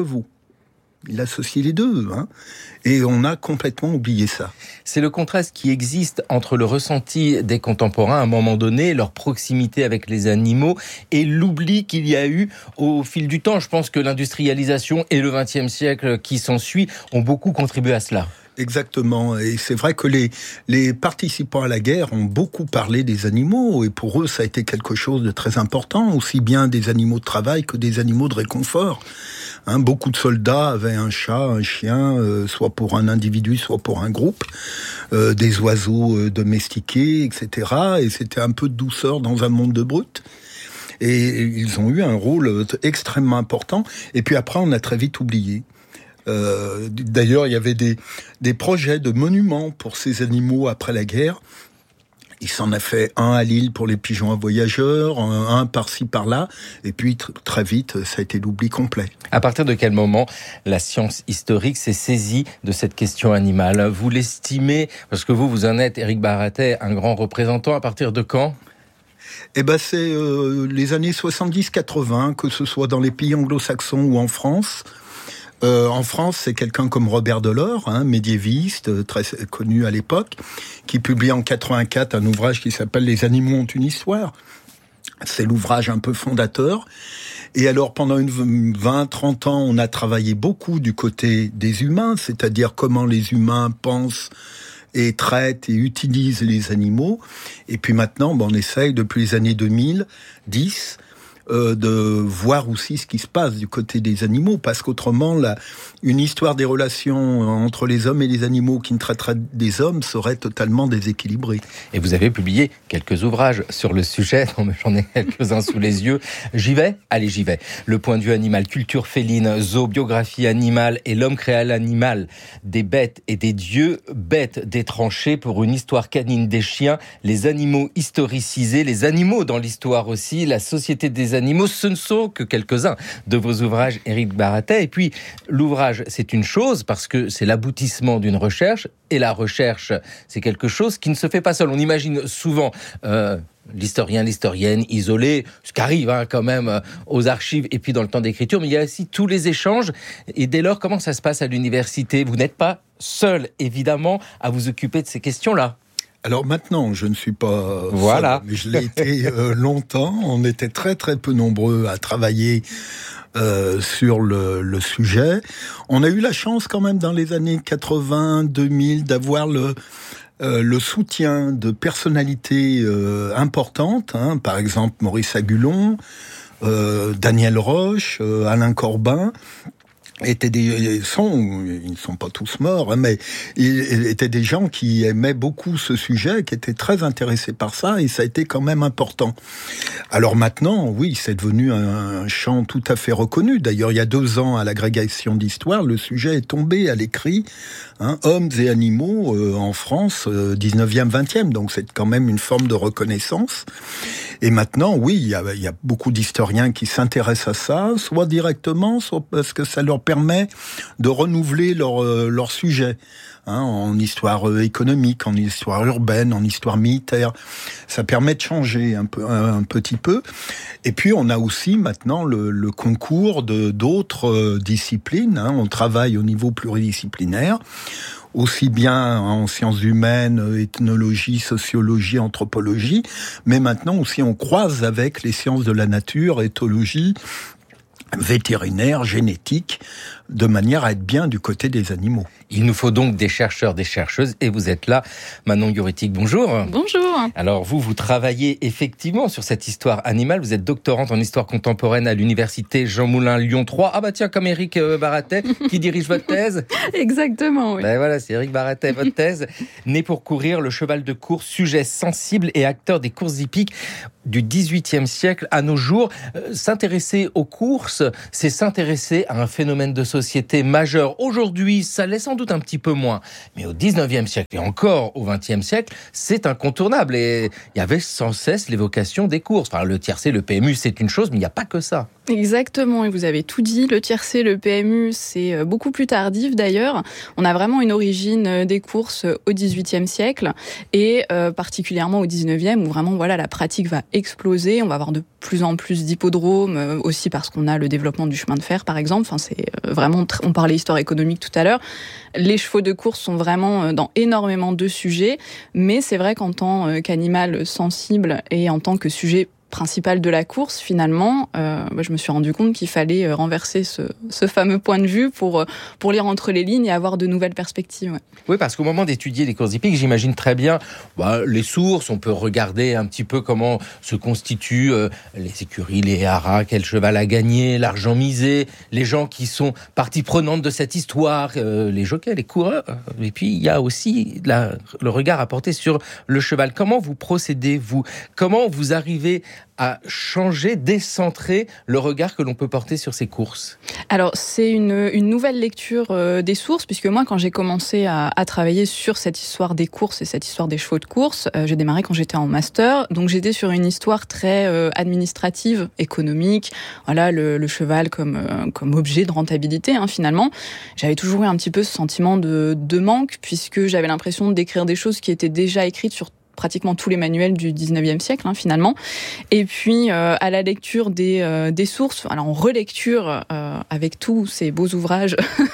Speaker 21: Il associe les deux, et on a complètement oublié ça.
Speaker 19: C'est le contraste qui existe entre le ressenti des contemporains à un moment donné, leur proximité avec les animaux, et l'oubli qu'il y a eu au fil du temps. Je pense que l'industrialisation et le XXe siècle qui s'ensuit ont beaucoup contribué à cela.
Speaker 21: Exactement, et c'est vrai que les participants à la guerre ont beaucoup parlé des animaux, et pour eux ça a été quelque chose de très important, aussi bien des animaux de travail que des animaux de réconfort. Beaucoup de soldats avaient un chat, un chien, soit pour un individu, soit pour un groupe, des oiseaux domestiqués, etc. Et c'était un peu de douceur dans un monde de brutes. Et ils ont eu un rôle extrêmement important, et puis après on a très vite oublié. D'ailleurs, il y avait des projets de monuments pour ces animaux après la guerre. Il s'en a fait un à Lille pour les pigeons à voyageurs, un par-ci par-là, et puis très vite, ça a été l'oubli complet.
Speaker 19: À partir de quel moment la science historique s'est saisie de cette question animale ? Vous l'estimez, parce que vous en êtes, Éric Baratet, un grand représentant, à partir de quand ?
Speaker 21: C'est les années 70-80, que ce soit dans les pays anglo-saxons ou en France. En France, c'est quelqu'un comme Robert Delors, médiéviste, très connu à l'époque, qui publie en 84 un ouvrage qui s'appelle « Les animaux ont une histoire ». C'est l'ouvrage un peu fondateur. Et alors, pendant 20-30 ans, on a travaillé beaucoup du côté des humains, c'est-à-dire comment les humains pensent et traitent et utilisent les animaux. Et puis maintenant, on essaye, depuis les années 2010, de voir aussi ce qui se passe du côté des animaux, parce qu'autrement, une histoire des relations entre les hommes et les animaux qui ne traiterait des hommes serait totalement déséquilibrée.
Speaker 19: Et vous avez publié quelques ouvrages sur le sujet, j'en ai quelques-uns sous les yeux. J'y vais ? Allez, j'y vais. Le point de vue animal, culture féline, zoobiographie animale et l'homme créa l'animal, des bêtes et des dieux, bêtes des tranchées pour une histoire canine des chiens, les animaux historicisés, les animaux dans l'histoire aussi, la société des animaux, ce ne sont que quelques-uns de vos ouvrages, Éric Baratet. Et puis, l'ouvrage, c'est une chose, parce que c'est l'aboutissement d'une recherche, et la recherche, c'est quelque chose qui ne se fait pas seul. On imagine souvent l'historien, l'historienne isolé, ce qui arrive quand même aux archives, et puis dans le temps d'écriture, mais il y a aussi tous les échanges. Et dès lors, comment ça se passe à l'université ? Vous n'êtes pas seul, évidemment, à vous occuper de ces questions-là.
Speaker 21: Alors maintenant, je ne suis pas
Speaker 19: voilà.
Speaker 21: seul, mais je l'ai été longtemps. On était très très peu nombreux à travailler sur le sujet. On a eu la chance quand même dans les années 80-2000 d'avoir le soutien de personnalités importantes, par exemple Maurice Agulon, Daniel Roche, Alain Corbin, ils ne sont pas tous morts, mais étaient des gens qui aimaient beaucoup ce sujet, qui étaient très intéressés par ça, et ça a été quand même important. Alors maintenant, oui, c'est devenu un champ tout à fait reconnu. D'ailleurs, il y a 2 ans, à l'agrégation d'histoire, le sujet est tombé à l'écrit, hommes et animaux en France, 19e, 20e, donc c'est quand même une forme de reconnaissance. Et maintenant, oui, il y a beaucoup d'historiens qui s'intéressent à ça, soit directement, soit parce que ça leur permet de renouveler leur sujet, en histoire économique, en histoire urbaine, en histoire militaire. Ça permet de changer un petit peu. Et puis, on a aussi maintenant le concours d'autres disciplines. On travaille au niveau pluridisciplinaire, aussi bien en sciences humaines, ethnologie, sociologie, anthropologie, mais maintenant aussi on croise avec les sciences de la nature, éthologie, vétérinaire, génétique, de manière à être bien du côté des animaux.
Speaker 19: Il nous faut donc des chercheurs, des chercheuses, et vous êtes là. Manon Yuritik, bonjour.
Speaker 1: Bonjour.
Speaker 19: Alors vous travaillez effectivement sur cette histoire animale. Vous êtes doctorante en histoire contemporaine à l'université Jean Moulin Lyon 3. Ah bah tiens, comme Éric Baratet, qui dirige votre thèse.
Speaker 1: Exactement, oui.
Speaker 19: Ben voilà, c'est Éric Baratet, votre thèse. Né pour courir, le cheval de course, sujet sensible et acteur des courses hippiques du XVIIIe siècle à nos jours. S'intéresser aux courses, c'est s'intéresser à un phénomène de société majeur. Aujourd'hui, ça l'est sans doute un petit peu moins. Mais au XIXe siècle et encore au XXe siècle, c'est incontournable. Et il y avait sans cesse l'évocation des courses. Enfin, le tiercé, le PMU, c'est une chose, mais il n'y a pas que ça.
Speaker 1: Exactement, et vous avez tout dit. Le tiercé, le PMU, c'est beaucoup plus tardif d'ailleurs. On a vraiment une origine des courses au XVIIIe siècle et particulièrement au XIXe où vraiment la pratique va exploser. On va avoir de plus en plus d'hippodromes, aussi parce qu'on a le développement du chemin de fer par exemple. Enfin, c'est vraiment, on parlait histoire économique tout à l'heure. Les chevaux de course sont vraiment dans énormément de sujets, mais c'est vrai qu'en tant qu'animal sensible et en tant que sujet principal de la course, finalement, je me suis rendu compte qu'il fallait renverser ce fameux point de vue pour lire entre les lignes et avoir de nouvelles perspectives. Ouais.
Speaker 19: Oui, parce qu'au moment d'étudier les courses hippiques, j'imagine très bien les sources, on peut regarder un petit peu comment se constituent les écuries, les haras, quel cheval a gagné, l'argent misé, les gens qui sont partie prenante de cette histoire, les jockeys, les coureurs. Et puis, il y a aussi le regard à porter sur le cheval. Comment vous procédez, vous ? Comment vous arrivez à changer, décentrer le regard que l'on peut porter sur ces courses?
Speaker 1: Alors, c'est une nouvelle lecture des sources, puisque moi, quand j'ai commencé à travailler sur cette histoire des courses et cette histoire des chevaux de course, j'ai démarré quand j'étais en master, donc j'étais sur une histoire très administrative, économique, le cheval comme objet de rentabilité, finalement. J'avais toujours eu un petit peu ce sentiment de manque, puisque j'avais l'impression d'écrire des choses qui étaient déjà écrites sur pratiquement tous les manuels du 19e siècle, finalement. Et puis, à la lecture des sources, alors en relecture, avec tous ces beaux ouvrages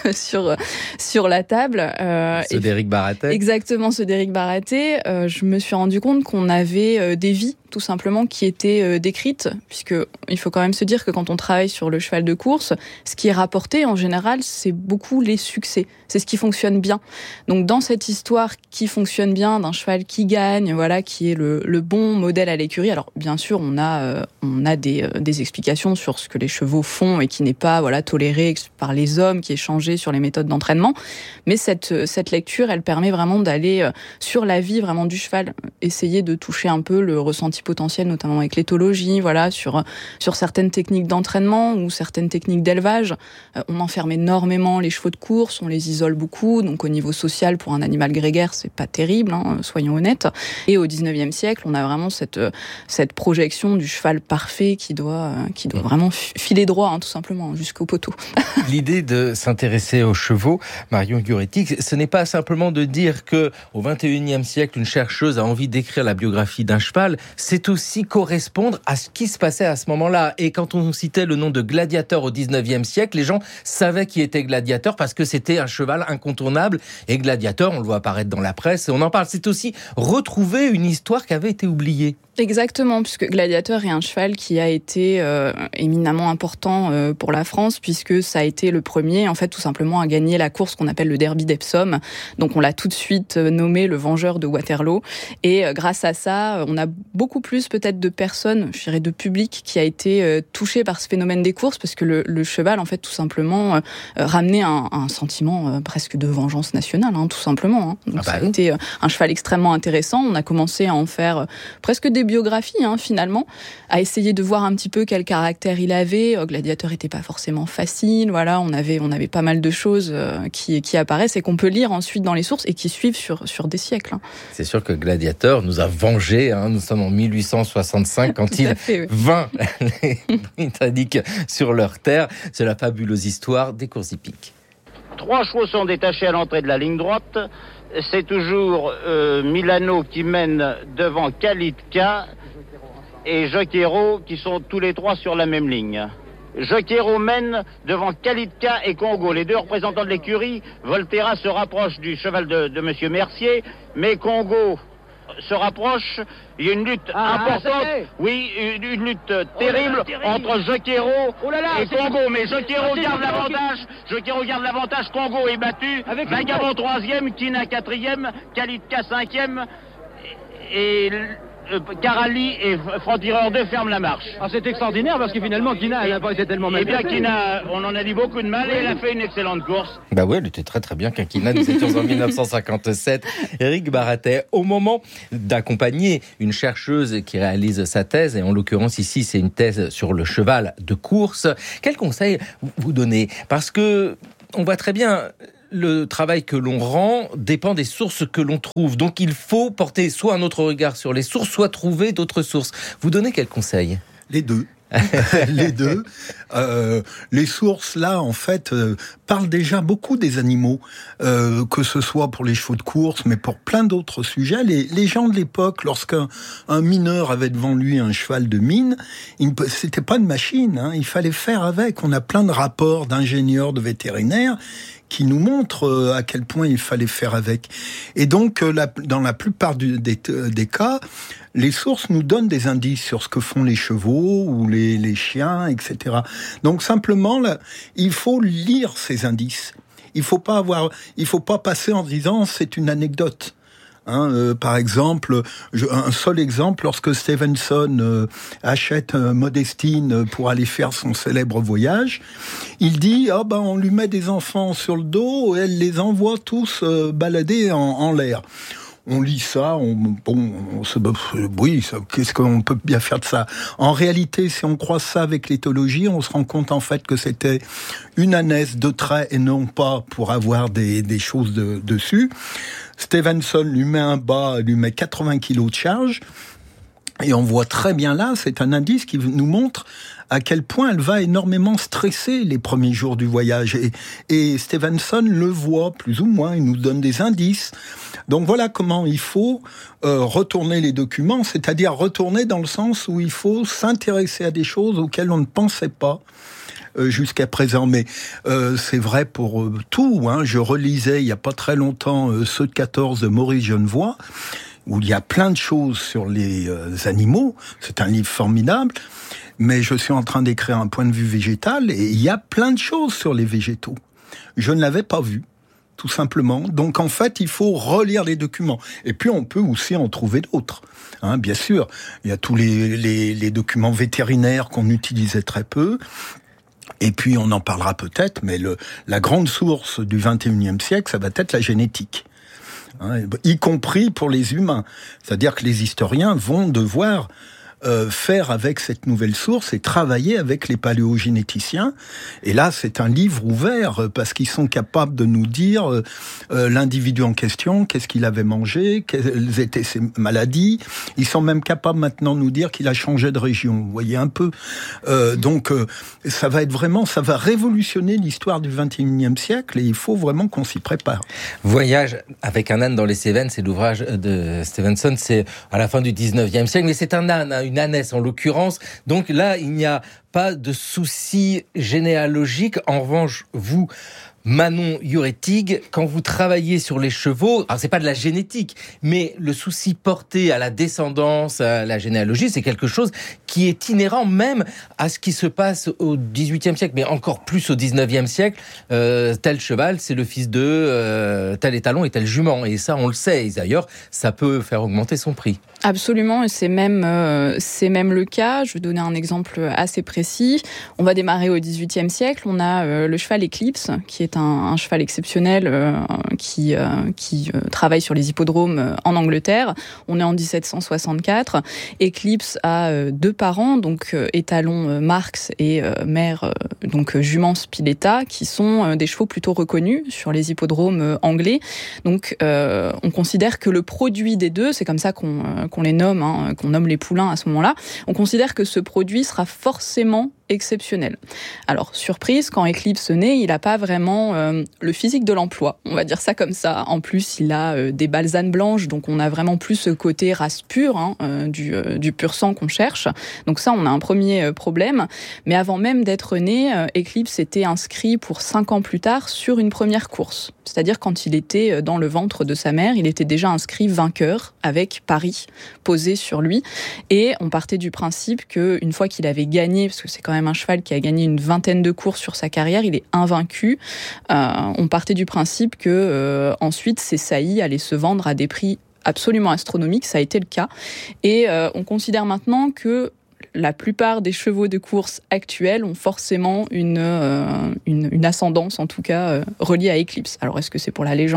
Speaker 1: sur la table.
Speaker 19: Ceux d'Éric Baratet.
Speaker 1: Exactement, ceux d'Éric Baratet. Je me suis rendu compte qu'on avait des vies, tout simplement, qui étaient décrites, puisque il faut quand même se dire que quand on travaille sur le cheval de course, ce qui est rapporté, en général, c'est beaucoup les succès. C'est ce qui fonctionne bien. Donc, dans cette histoire qui fonctionne bien, d'un cheval qui gagne, qui est le bon modèle à l'écurie. Alors, bien sûr, on a des explications sur ce que les chevaux font et qui n'est pas, toléré par les hommes, qui est changé sur les méthodes d'entraînement. Mais cette lecture, elle permet vraiment d'aller sur la vie vraiment du cheval, essayer de toucher un peu le ressenti potentiel, notamment avec l'éthologie, sur certaines techniques d'entraînement ou certaines techniques d'élevage. On enferme énormément les chevaux de course, on les isole beaucoup, donc au niveau social, pour un animal grégaire, c'est pas terrible, soyons honnêtes. Et au 19e siècle, on a vraiment cette projection du cheval parfait qui doit vraiment filer droit, tout simplement, jusqu'au poteau.
Speaker 19: L'idée de s'intéresser aux chevaux, Marion Yuritik, ce n'est pas simplement de dire que au 21e siècle, une chercheuse a envie d'écrire la biographie d'un cheval, c'est aussi correspondre à ce qui se passait à ce moment-là. Et quand on citait le nom de Gladiateur au 19e siècle, les gens savaient qui était Gladiateur parce que c'était un cheval incontournable. Et Gladiateur, on le voit apparaître dans la presse, et on en parle. C'est aussi retrouver une histoire qui avait été oubliée.
Speaker 1: Exactement, puisque Gladiateur est un cheval qui a été éminemment important pour la France, puisque ça a été le premier, en fait, tout simplement à gagner la course qu'on appelle le Derby d'Epsom. Donc on l'a tout de suite nommé le Vengeur de Waterloo. Et grâce à ça, on a beaucoup plus peut-être de personnes, je dirais de public, qui a été touché par ce phénomène des courses, parce que le cheval, en fait, tout simplement, ramenait un sentiment presque de vengeance nationale, tout simplement. Donc ça a été un cheval extrêmement intéressant. On a commencé à en faire presque des biographies, finalement, à essayer de voir un petit peu quel caractère il avait. Gladiateur n'était pas forcément facile, voilà, on avait pas mal de choses qui apparaissent et qu'on peut lire ensuite dans les sources et qui suivent sur des siècles.
Speaker 19: C'est sûr que Gladiateur nous a vengés, nous sommes en 1865 quand il vainc les Britanniques sur leur terre. C'est la fabuleuse histoire des courses hippiques.
Speaker 4: 3 chevaux sont détachés à l'entrée de la ligne droite. C'est toujours Milano qui mène devant Kalitka et Jockero qui sont tous les 3 sur la même ligne. Jockero mène devant Kalitka et Congo. Les 2 représentants de l'écurie. Volterra se rapproche du cheval de Monsieur Mercier, mais Congo se rapproche. Il y a une lutte importante. Oui, une lutte terrible entre Jockero et Congo. Mais Jockero garde l'avantage. Jockero garde l'avantage. Congo est battu. Vagabond 3e, Kina 4e, Kalitka 5e. Et Karali et Franc-Tireur 2 ferment la marche.
Speaker 22: C'est extraordinaire parce que finalement Kina n'a pas été tellement mal.
Speaker 4: Eh bien Kina, on en a dit beaucoup de mal et elle a fait une excellente course.
Speaker 19: Oui, elle était très très bien Kina. Nous étions en 1957. Éric Baratet, au moment d'accompagner une chercheuse qui réalise sa thèse, et en l'occurrence ici c'est une thèse sur le cheval de course, quel conseil vous donnez? Parce que on voit très bien, le travail que l'on rend dépend des sources que l'on trouve. Donc il faut porter soit un autre regard sur les sources, soit trouver d'autres sources. Vous donnez quel conseil?
Speaker 21: Les deux. Les deux. Les sources, là, en fait, parlent déjà beaucoup des animaux, que ce soit pour les chevaux de course, mais pour plein d'autres sujets. Les gens de l'époque, lorsqu'un mineur avait devant lui un cheval de mine, c'était pas une machine, il fallait faire avec. On a plein de rapports d'ingénieurs, de vétérinaires, qui nous montre à quel point il fallait faire avec. Et donc, dans la plupart des cas, les sources nous donnent des indices sur ce que font les chevaux ou les chiens, etc. Donc simplement, là, il faut lire ces indices. Il faut pas passer en disant c'est une anecdote. Par exemple, un seul exemple, lorsque Stevenson achète Modestine pour aller faire son célèbre voyage, il dit on lui met des enfants sur le dos et elle les envoie tous balader en l'air. On lit ça, qu'est-ce qu'on peut bien faire de ça? En réalité, si on croise ça avec l'éthologie, on se rend compte en fait que c'était une ânesse de trait et non pas pour avoir des choses dessus. Stevenson lui met un bas, lui met 80 kilos de charge, et on voit très bien là, c'est un indice qui nous montre à quel point elle va énormément stresser les premiers jours du voyage. Et Stevenson le voit plus ou moins, il nous donne des indices. Donc voilà comment il faut retourner les documents, c'est-à-dire retourner dans le sens où il faut s'intéresser à des choses auxquelles on ne pensait pas jusqu'à présent. Mais c'est vrai pour tout. Je relisais il n'y a pas très longtemps Ceux de 14 de Maurice Genevoix, où il y a plein de choses sur les animaux. C'est un livre formidable. Mais je suis en train d'écrire un point de vue végétal et il y a plein de choses sur les végétaux. Je ne l'avais pas vu, tout simplement. Donc en fait, il faut relire les documents. Et puis on peut aussi en trouver d'autres. Bien sûr, il y a tous les documents vétérinaires qu'on utilisait très peu. Et puis on en parlera peut-être, mais la grande source du XXIe siècle, ça va être la génétique. Y compris pour les humains. C'est-à-dire que les historiens vont devoir faire avec cette nouvelle source et travailler avec les paléogénéticiens. Et là, c'est un livre ouvert parce qu'ils sont capables de nous dire l'individu en question, qu'est-ce qu'il avait mangé, quelles étaient ses maladies. Ils sont même capables maintenant de nous dire qu'il a changé de région. Vous voyez un peu. Donc, ça va révolutionner l'histoire du XXIe siècle et il faut vraiment qu'on s'y prépare.
Speaker 19: Voyage avec un âne dans les Cévennes, c'est l'ouvrage de Stevenson, c'est à la fin du XIXe siècle, mais c'est un âne, une ânesse en l'occurrence. Donc là, il n'y a pas de souci généalogique. En revanche, vous Manon Juretig, quand vous travaillez sur les chevaux, alors c'est pas de la génétique, mais le souci porté à la descendance, à la généalogie, c'est quelque chose qui est inhérent même à ce qui se passe au XVIIIe siècle, mais encore plus au XIXe siècle. Tel cheval, c'est le fils de tel étalon et tel jument. Et ça, on le sait. Et d'ailleurs, ça peut faire augmenter son prix.
Speaker 1: Absolument, et c'est même le cas. Je vais donner un exemple assez précis. On va démarrer au XVIIIe siècle. On a le cheval Eclipse, qui est un cheval exceptionnel qui travaille sur les hippodromes en Angleterre. On est en 1764. Eclipse a 2 parents, donc étalon Marx et mère donc jument Spiletta, qui sont des chevaux plutôt reconnus sur les hippodromes anglais. Donc on considère que le produit des deux, c'est comme ça qu'on les nomme, qu'on nomme les poulains à ce moment-là, on considère que ce produit sera forcément exceptionnel. Alors, surprise, quand Eclipse naît, il n'a pas vraiment le physique de l'emploi, on va dire ça comme ça. En plus, il a des balsanes blanches, donc on a vraiment plus ce côté race pure, du pur sang qu'on cherche. Donc ça, on a un premier problème. Mais avant même d'être né, Eclipse était inscrit pour 5 ans plus tard sur une première course. C'est-à-dire quand il était dans le ventre de sa mère, il était déjà inscrit vainqueur avec Paris posé sur lui. Et on partait du principe qu'une fois qu'il avait gagné, parce que c'est quand même un cheval qui a gagné une 20aine de courses sur sa carrière, il est invaincu. On partait du principe que ensuite ses saillies allaient se vendre à des prix absolument astronomiques. Ça a été le cas. Et on considère maintenant que la plupart des chevaux de course actuels ont forcément une ascendance, en tout cas, reliée à Eclipse. Alors, est-ce que c'est pour la légende ?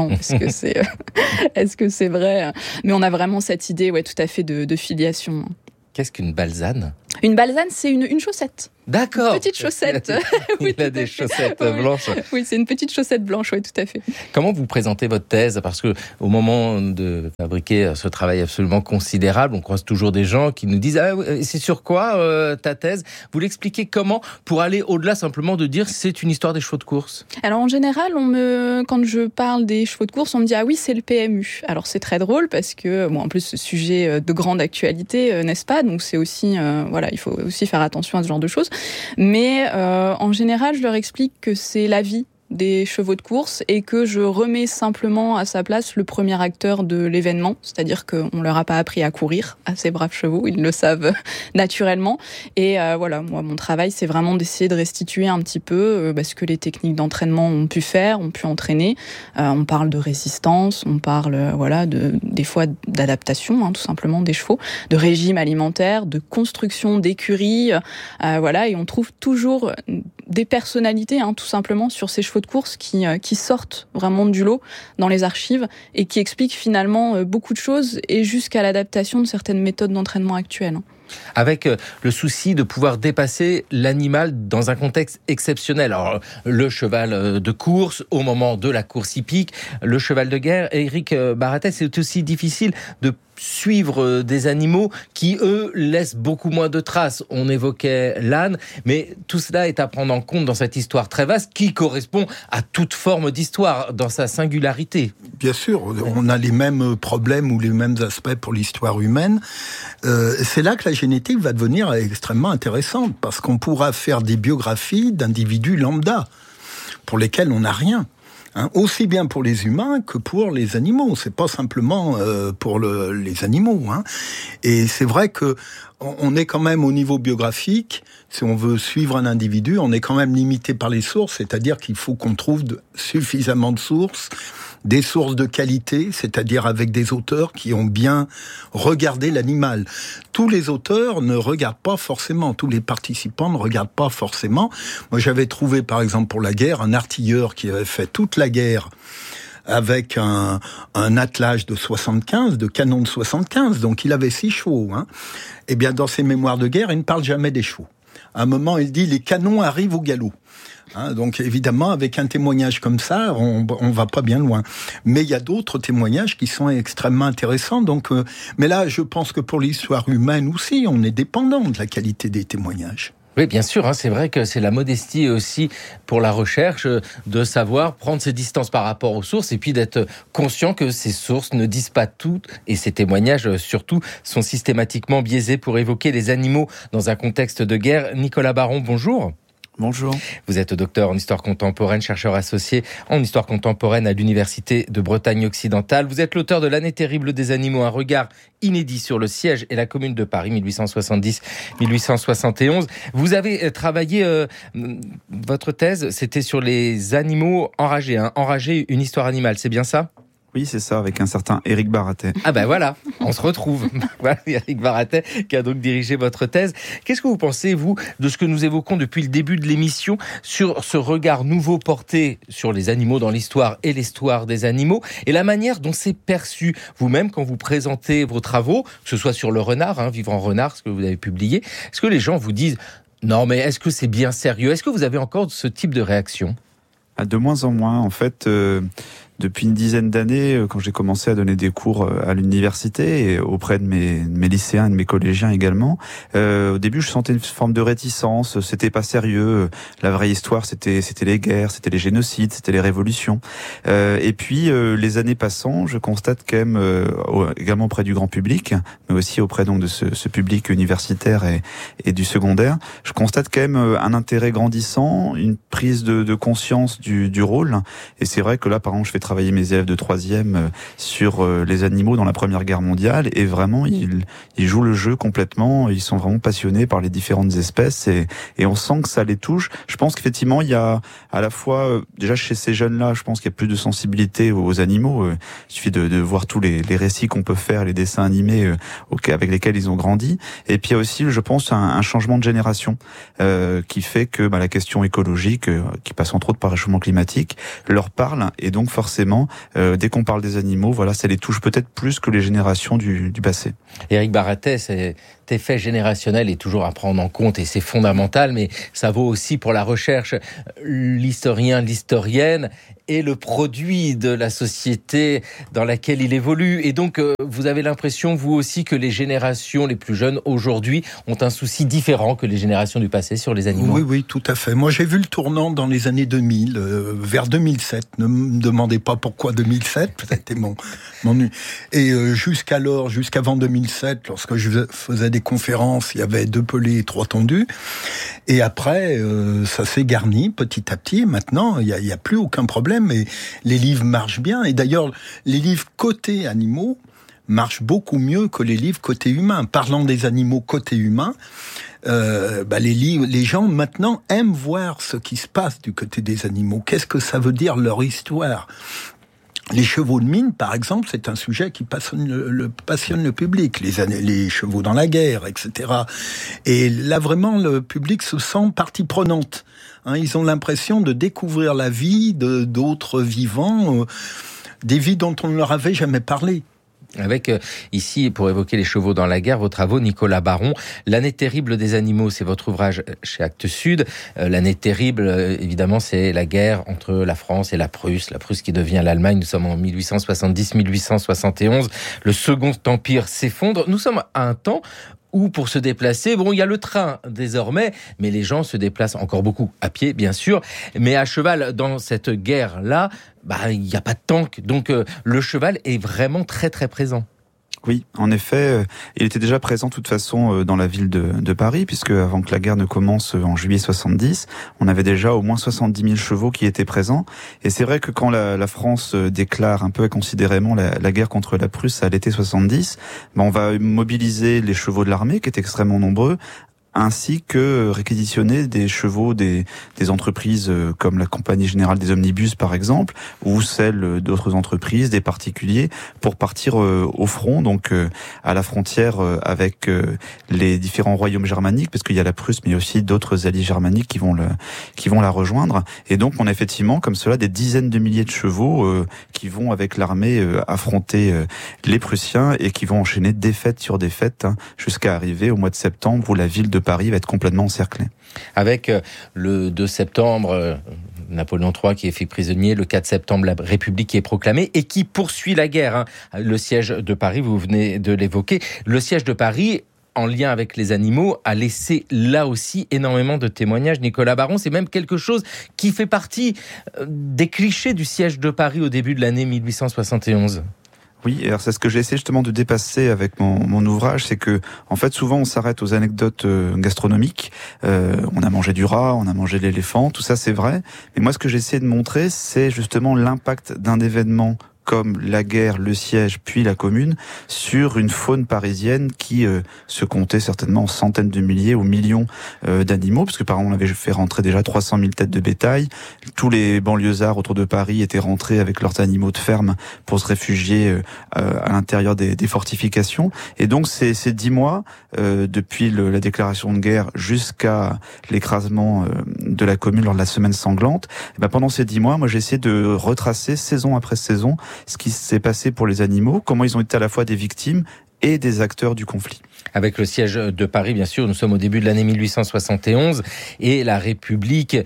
Speaker 1: Est-ce que c'est vrai ? Mais on a vraiment cette idée, tout à fait de filiation.
Speaker 19: Qu'est-ce qu'une balsane ?
Speaker 1: Une balsane, c'est une chaussette.
Speaker 19: D'accord.
Speaker 1: Une petite chaussette.
Speaker 19: Il a des chaussettes blanches.
Speaker 1: Oui, c'est une petite chaussette blanche, oui, tout à fait.
Speaker 19: Comment vous présentez votre thèse ? Parce que au moment de fabriquer ce travail absolument considérable, on croise toujours des gens qui nous disent « Ah, c'est sur quoi ta thèse ?» Vous l'expliquez comment pour aller au-delà simplement de dire « c'est une histoire des chevaux de course ».
Speaker 1: Alors en général, quand je parle des chevaux de course, on me dit « Ah oui, c'est le PMU ». Alors c'est très drôle parce que, en plus, ce sujet de grande actualité, n'est-ce pas ? Donc c'est aussi, il faut aussi faire attention à ce genre de choses. Mais en général, je leur explique que c'est la vie des chevaux de course et que je remets simplement à sa place le premier acteur de l'événement, c'est-à-dire qu'on leur a pas appris à courir, à ces braves chevaux, ils le savent naturellement. Et moi, mon travail, c'est vraiment d'essayer de restituer un petit peu ce que les techniques d'entraînement ont pu faire, ont pu entraîner. On parle de résistance, on parle des fois d'adaptation, tout simplement des chevaux, de régime alimentaire, de construction d'écuries, et on trouve toujours des personnalités, tout simplement, sur ces chevaux de course qui sortent vraiment du lot dans les archives et qui expliquent finalement beaucoup de choses et jusqu'à l'adaptation de certaines méthodes d'entraînement actuelles.
Speaker 19: Avec le souci de pouvoir dépasser l'animal dans un contexte exceptionnel. Alors, le cheval de course, au moment de la course hippique, le cheval de guerre, Éric Baratet, c'est aussi difficile de suivre des animaux qui, eux, laissent beaucoup moins de traces. On évoquait l'âne, mais tout cela est à prendre en compte dans cette histoire très vaste qui correspond à toute forme d'histoire, dans sa singularité.
Speaker 21: Bien sûr, on a les mêmes problèmes ou les mêmes aspects pour l'histoire humaine. C'est là que la génétique va devenir extrêmement intéressante, parce qu'on pourra faire des biographies d'individus lambda, pour lesquels on n'a rien. Aussi bien pour les humains que pour les animaux. C'est pas simplement pour les animaux. Et c'est vrai que on est quand même au niveau biographique. Si on veut suivre un individu, on est quand même limité par les sources. C'est-à-dire qu'il faut qu'on trouve suffisamment de sources, des sources de qualité, c'est-à-dire avec des auteurs qui ont bien regardé l'animal. Tous les auteurs ne regardent pas forcément, tous les participants ne regardent pas forcément. Moi, j'avais trouvé, par exemple, pour la guerre, un artilleur qui avait fait toute la guerre avec un attelage de 75, de canon de 75, donc il avait 6 chevaux. Eh bien, dans ses mémoires de guerre, il ne parle jamais des chevaux. À un moment, il dit « les canons arrivent au galop ». Donc évidemment, avec un témoignage comme ça, on va pas bien loin. Mais il y a d'autres témoignages qui sont extrêmement intéressants. Donc, mais là, je pense que pour l'histoire humaine aussi, on est dépendant de la qualité des témoignages.
Speaker 19: Oui, bien sûr, c'est vrai que c'est la modestie aussi pour la recherche de savoir prendre ses distances par rapport aux sources et puis d'être conscient que ces sources ne disent pas tout et ces témoignages surtout sont systématiquement biaisés pour évoquer les animaux dans un contexte de guerre. Nicolas Baron, bonjour.
Speaker 2: Bonjour.
Speaker 19: Vous êtes docteur en histoire contemporaine, chercheur associé en histoire contemporaine à l'Université de Bretagne occidentale. Vous êtes l'auteur de L'année terrible des animaux, un regard inédit sur le siège et la Commune de Paris, 1870-1871. Vous avez travaillé, votre thèse, c'était sur les animaux enragés, Enragés, une histoire animale, c'est bien ça ?
Speaker 2: Oui, c'est ça, avec un certain Éric Baratet.
Speaker 19: Ah ben voilà, on se retrouve. Voilà, Éric Baratet qui a donc dirigé votre thèse. Qu'est-ce que vous pensez, vous, de ce que nous évoquons depuis le début de l'émission sur ce regard nouveau porté sur les animaux dans l'histoire et l'histoire des animaux et la manière dont c'est perçu vous-même quand vous présentez vos travaux, que ce soit sur le renard, Vivre en renard, ce que vous avez publié. Est-ce que les gens vous disent « Non, mais est-ce que c'est bien sérieux » Est-ce que vous avez encore ce type de réaction ?
Speaker 2: De moins en moins, en fait... Depuis une dizaine d'années, quand j'ai commencé à donner des cours à l'université et auprès de mes lycéens et de mes collégiens également, au début je sentais une forme de réticence, c'était pas sérieux, la vraie histoire c'était les guerres, c'était les génocides, c'était les révolutions. Et puis les années passant, je constate quand même, également auprès du grand public, mais aussi auprès donc de ce public universitaire et du secondaire, je constate quand même un intérêt grandissant, une prise de conscience du rôle. Et c'est vrai que là, par exemple, je fais travailler mes élèves de 3e sur les animaux dans la Première Guerre mondiale et vraiment ils jouent le jeu complètement, ils sont vraiment passionnés par les différentes espèces et on sent que ça les touche. Je pense qu'effectivement il y a à la fois déjà chez ces jeunes-là, je pense qu'il y a plus de sensibilité aux animaux. Il suffit de voir tous les récits qu'on peut faire, les dessins animés avec lesquels ils ont grandi. Et puis il y a aussi, je pense, un changement de génération qui fait que la question écologique, qui passe entre autres par le réchauffement climatique, leur parle et donc forcément, dès qu'on parle des animaux, voilà, ça les touche peut-être plus que les générations du passé.
Speaker 19: Éric Baratet, cet effet générationnel est toujours à prendre en compte et c'est fondamental, mais ça vaut aussi pour la recherche. L'historien, l'historienne est le produit de la société dans laquelle il évolue. Et donc, vous avez l'impression, vous aussi, que les générations les plus jeunes aujourd'hui ont un souci différent que les générations du passé sur les animaux.
Speaker 21: Oui, tout à fait. Moi, j'ai vu le tournant dans les années 2000, vers 2007. Ne me demandez pas pourquoi 2007, c'était mon et jusqu'avant 2007, lorsque je faisais des conférences, il y avait 2 pelés et 3 tondus. Et après, ça s'est garni petit à petit. Maintenant, il y a plus aucun problème. Et les livres marchent bien. Et d'ailleurs, les livres côté animaux marchent beaucoup mieux que les livres côté humain. Parlant des animaux côté humain, les gens maintenant aiment voir ce qui se passe du côté des animaux. Qu'est-ce que ça veut dire leur histoire ? Les chevaux de mine, par exemple, c'est un sujet qui passionne le public. Les chevaux dans la guerre, etc. Et là, vraiment, le public se sent partie prenante. Ils ont l'impression de découvrir la vie d'autres vivants, des vies dont on ne leur avait jamais parlé.
Speaker 19: Avec, ici, pour évoquer les chevaux dans la guerre, vos travaux, Nicolas Baron. L'année terrible des animaux, c'est votre ouvrage chez Actes Sud. L'année terrible, évidemment, c'est la guerre entre la France et la Prusse qui devient l'Allemagne. Nous sommes en 1870-1871. Le Second Empire s'effondre. Nous sommes à un temps où pour se déplacer, il y a le train désormais, mais les gens se déplacent encore beaucoup à pied, bien sûr, mais à cheval dans cette guerre-là, il n'y a pas de tank, donc le cheval est vraiment très très présent.
Speaker 2: Oui, en effet, il était déjà présent de toute façon dans la ville de Paris, puisque avant que la guerre ne commence en juillet 70, on avait déjà au moins 70 000 chevaux qui étaient présents. Et c'est vrai que quand la France déclare un peu inconsidérément la guerre contre la Prusse à l'été 70, on va mobiliser les chevaux de l'armée, qui étaient extrêmement nombreux, ainsi que réquisitionner des chevaux des entreprises comme la Compagnie Générale des Omnibus par exemple, ou celles d'autres entreprises, des particuliers, pour partir au front, donc à la frontière avec les différents royaumes germaniques, parce qu'il y a la Prusse, mais aussi d'autres alliés germaniques qui vont la rejoindre. Et donc on a effectivement comme cela des dizaines de milliers de chevaux qui vont avec l'armée affronter les Prussiens et qui vont enchaîner défaite sur défaite jusqu'à arriver au mois de septembre où la ville de Paris va être complètement encerclée.
Speaker 19: Avec le 2 septembre, Napoléon III qui est fait prisonnier, le 4 septembre, la République qui est proclamée et qui poursuit la guerre. Le siège de Paris, vous venez de l'évoquer. Le siège de Paris, en lien avec les animaux, a laissé là aussi énormément de témoignages. Nicolas Baron, c'est même quelque chose qui fait partie des clichés du siège de Paris au début de l'année 1871.
Speaker 2: Oui, alors c'est ce que j'ai essayé justement de dépasser avec mon ouvrage, c'est que en fait souvent on s'arrête aux anecdotes gastronomiques. On a mangé du rat, on a mangé de l'éléphant, tout ça c'est vrai. Mais moi ce que j'ai essayé de montrer, c'est justement l'impact d'un événement comme la guerre, le siège, puis la Commune, sur une faune parisienne qui se comptait certainement en centaines de milliers ou millions d'animaux, parce que par exemple on avait fait rentrer déjà 300 000 têtes de bétail. Tous les banlieusards autour de Paris étaient rentrés avec leurs animaux de ferme pour se réfugier à l'intérieur des fortifications. Et donc ces 10 mois, depuis la déclaration de guerre jusqu'à l'écrasement de la Commune lors de la semaine sanglante, et ben pendant ces 10 mois, moi j'ai essayé de retracer saison après saison ce qui s'est passé pour les animaux, comment ils ont été à la fois des victimes et des acteurs du conflit.
Speaker 19: Avec le siège de Paris, bien sûr, nous sommes au début de l'année 1871 et la République,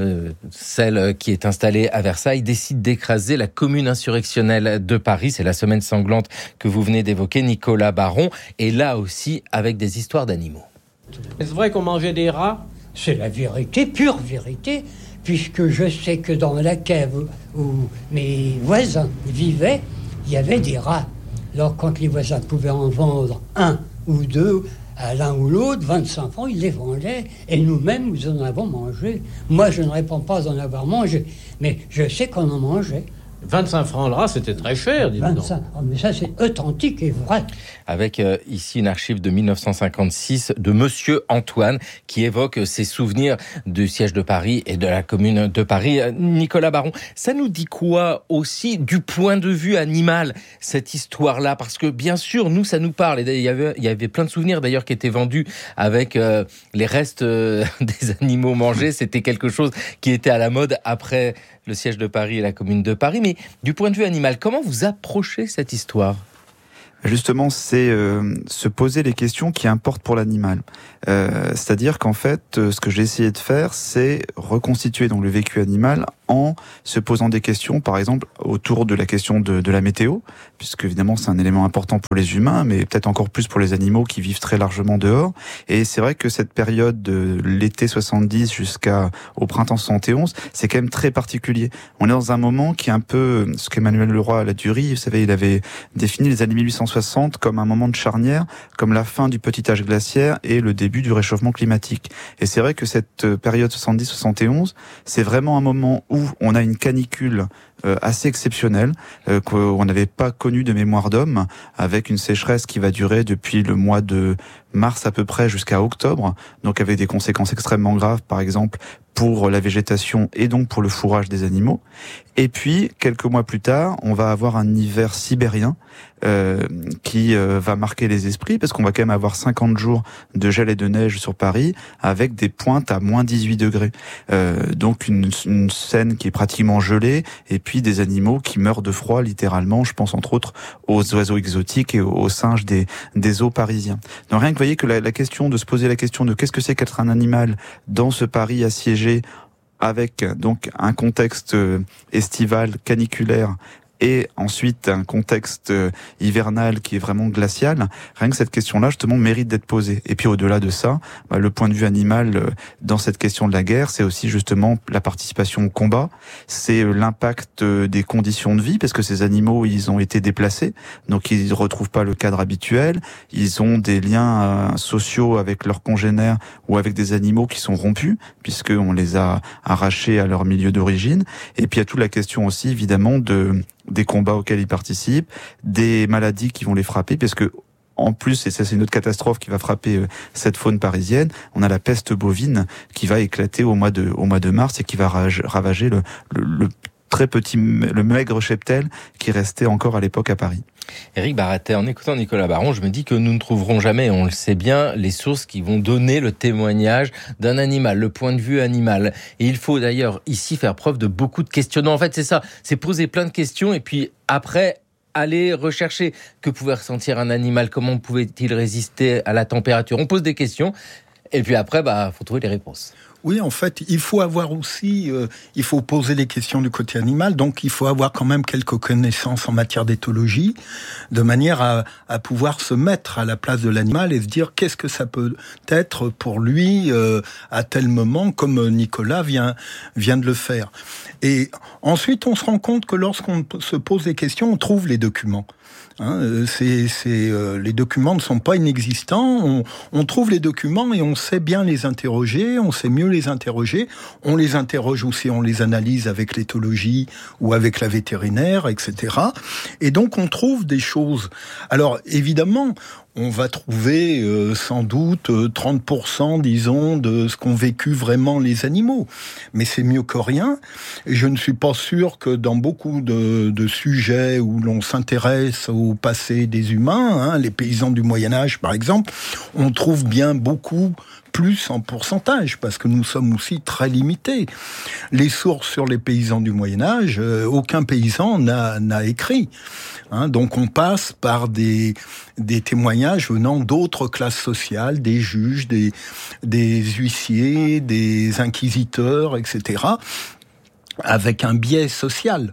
Speaker 19: celle qui est installée à Versailles, décide d'écraser la commune insurrectionnelle de Paris. C'est la semaine sanglante que vous venez d'évoquer, Nicolas Baron, et là aussi avec des histoires d'animaux.
Speaker 5: Est-ce vrai qu'on mangeait des rats ? C'est la vérité, pure vérité, puisque je sais que dans la cave où mes voisins vivaient, il y avait des rats. Alors quand les voisins pouvaient en vendre un ou deux à l'un ou l'autre, 25 francs, ils les vendaient. Et nous-mêmes, nous en avons mangé. Moi, je ne réponds pas en avoir mangé, mais je sais qu'on en mangeait.
Speaker 22: 25 francs le rat, c'était très cher, dis-donc.
Speaker 5: 25, mais ça c'est authentique et vrai.
Speaker 19: Avec ici une archive de 1956 de Monsieur Antoine qui évoque ses souvenirs du siège de Paris et de la Commune de Paris. Nicolas Baron, ça nous dit quoi aussi du point de vue animal, cette histoire-là ? Parce que bien sûr, nous, ça nous parle. Et il y avait plein de souvenirs d'ailleurs qui étaient vendus avec les restes des animaux mangés. C'était quelque chose qui était à la mode après le siège de Paris et la Commune de Paris. Mais du point de vue animal, comment vous approchez cette histoire ?
Speaker 2: Justement, c'est se poser les questions qui importent pour l'animal. C'est-à-dire qu'en fait, ce que j'ai essayé de faire, c'est reconstituer donc le vécu animal en se posant des questions, par exemple, autour de la question de la météo, puisque évidemment c'est un élément important pour les humains, mais peut-être encore plus pour les animaux qui vivent très largement dehors. Et c'est vrai que cette période de l'été 70 jusqu'au printemps 71, c'est quand même très particulier. On est dans un moment qui est un peu ce qu'Emmanuel Leroy Ladurie, vous savez, il avait défini les années 1860 comme un moment de charnière, comme la fin du petit âge glaciaire et le début du réchauffement climatique. Et c'est vrai que cette période 70-71, c'est vraiment un moment où on a une canicule assez exceptionnelle qu'on n'avait pas connue de mémoire d'homme, avec une sécheresse qui va durer depuis le mois de mars à peu près jusqu'à octobre, donc avec des conséquences extrêmement graves, par exemple pour la végétation et donc pour le fourrage des animaux. Et puis, quelques mois plus tard, on va avoir un hiver sibérien qui va marquer les esprits, parce qu'on va quand même avoir 50 jours de gel et de neige sur Paris, avec des pointes à moins 18 degrés. Donc une scène qui est pratiquement gelée, et puis des animaux qui meurent de froid, littéralement. Je pense entre autres aux oiseaux exotiques et aux singes des eaux parisiens. Donc rien que vous voyez que la question de se poser la question de qu'est-ce que c'est qu'être un animal dans ce Paris assiégé, avec donc un contexte estival, caniculaire, et ensuite un contexte hivernal qui est vraiment glacial, rien que cette question-là, justement, mérite d'être posée. Et puis au-delà de ça, le point de vue animal dans cette question de la guerre, c'est aussi justement la participation au combat, c'est l'impact des conditions de vie, parce que ces animaux, ils ont été déplacés, donc ils ne retrouvent pas le cadre habituel, ils ont des liens sociaux avec leurs congénères ou avec des animaux qui sont rompus, puisqu'on les a arrachés à leur milieu d'origine. Et puis il y a toute la question aussi, évidemment, des combats auxquels ils participent, des maladies qui vont les frapper, parce que en plus, et ça c'est une autre catastrophe qui va frapper cette faune parisienne, on a la peste bovine qui va éclater au mois de mars et qui va ravager le maigre cheptel qui restait encore à l'époque à Paris.
Speaker 19: Éric Baratet, en écoutant Nicolas Baron, je me dis que nous ne trouverons jamais, on le sait bien, les sources qui vont donner le témoignage d'un animal, le point de vue animal. Et il faut d'ailleurs ici faire preuve de beaucoup de questionnements. En fait, c'est ça, c'est poser plein de questions et puis après aller rechercher que pouvait ressentir un animal, comment pouvait-il résister à la température. On pose des questions et puis après, faut trouver les réponses.
Speaker 21: Oui, en fait, il faut avoir aussi, il faut poser les questions du côté animal, donc il faut avoir quand même quelques connaissances en matière d'éthologie, de manière à pouvoir se mettre à la place de l'animal et se dire qu'est-ce que ça peut être pour lui à tel moment, comme Nicolas vient de le faire. Et ensuite, on se rend compte que lorsqu'on se pose des questions, on trouve les documents. Les documents ne sont pas inexistants. On trouve les documents et on sait bien les interroger, on sait mieux les interroger. On les interroge aussi, on les analyse avec l'éthologie ou avec la vétérinaire, etc. Et donc on trouve des choses. Alors évidemment, on va trouver sans doute 30%, disons, de ce qu'ont vécu vraiment les animaux. Mais c'est mieux que rien. Et je ne suis pas sûr que dans beaucoup de sujets où l'on s'intéresse au passé des humains, les paysans du Moyen-Âge par exemple, on trouve bien beaucoup plus en pourcentage, parce que nous sommes aussi très limités. Les sources sur les paysans du Moyen-Âge, aucun paysan n'a écrit. Donc on passe par des témoignages venant d'autres classes sociales, des juges, des huissiers, des inquisiteurs, etc., avec un biais social.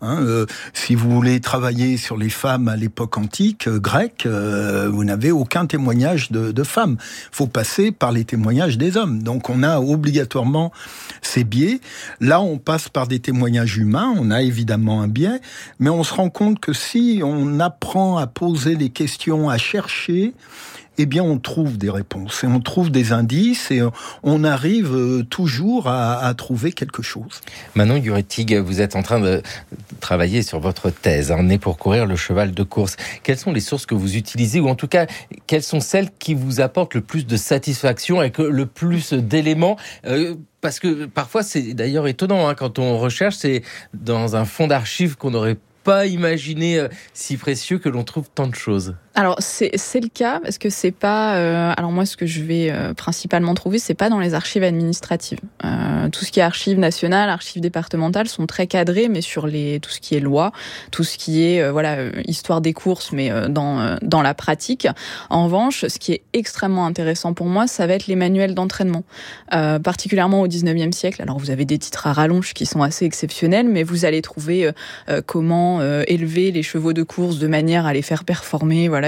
Speaker 21: Si vous voulez travailler sur les femmes à l'époque antique grecque, vous n'avez aucun témoignage de femmes. Il faut passer par les témoignages des hommes. Donc on a obligatoirement ces biais. Là, on passe par des témoignages humains. On a évidemment un biais, mais on se rend compte que si on apprend à poser les questions, à chercher, eh bien, on trouve des réponses et on trouve des indices et on arrive toujours à trouver quelque chose.
Speaker 19: Manon Gurettig, vous êtes en train de travailler sur votre thèse, Né pour courir, le cheval de course. Quelles sont les sources que vous utilisez, ou en tout cas, quelles sont celles qui vous apportent le plus de satisfaction avec le plus d'éléments parce que parfois, c'est d'ailleurs étonnant, quand on recherche, c'est dans un fonds d'archives qu'on n'aurait pas imaginé si précieux que l'on trouve tant de choses.
Speaker 1: Alors c'est le cas parce que c'est pas. Alors moi, ce que je vais principalement trouver, c'est pas dans les archives administratives. Tout ce qui est archives nationales, archives départementales sont très cadrées, mais sur tout ce qui est loi, tout ce qui est histoire des courses, mais dans la pratique. En revanche, ce qui est extrêmement intéressant pour moi, ça va être les manuels d'entraînement, particulièrement au 19e siècle. Alors vous avez des titres à rallonge qui sont assez exceptionnels, mais vous allez trouver comment élever les chevaux de course de manière à les faire performer,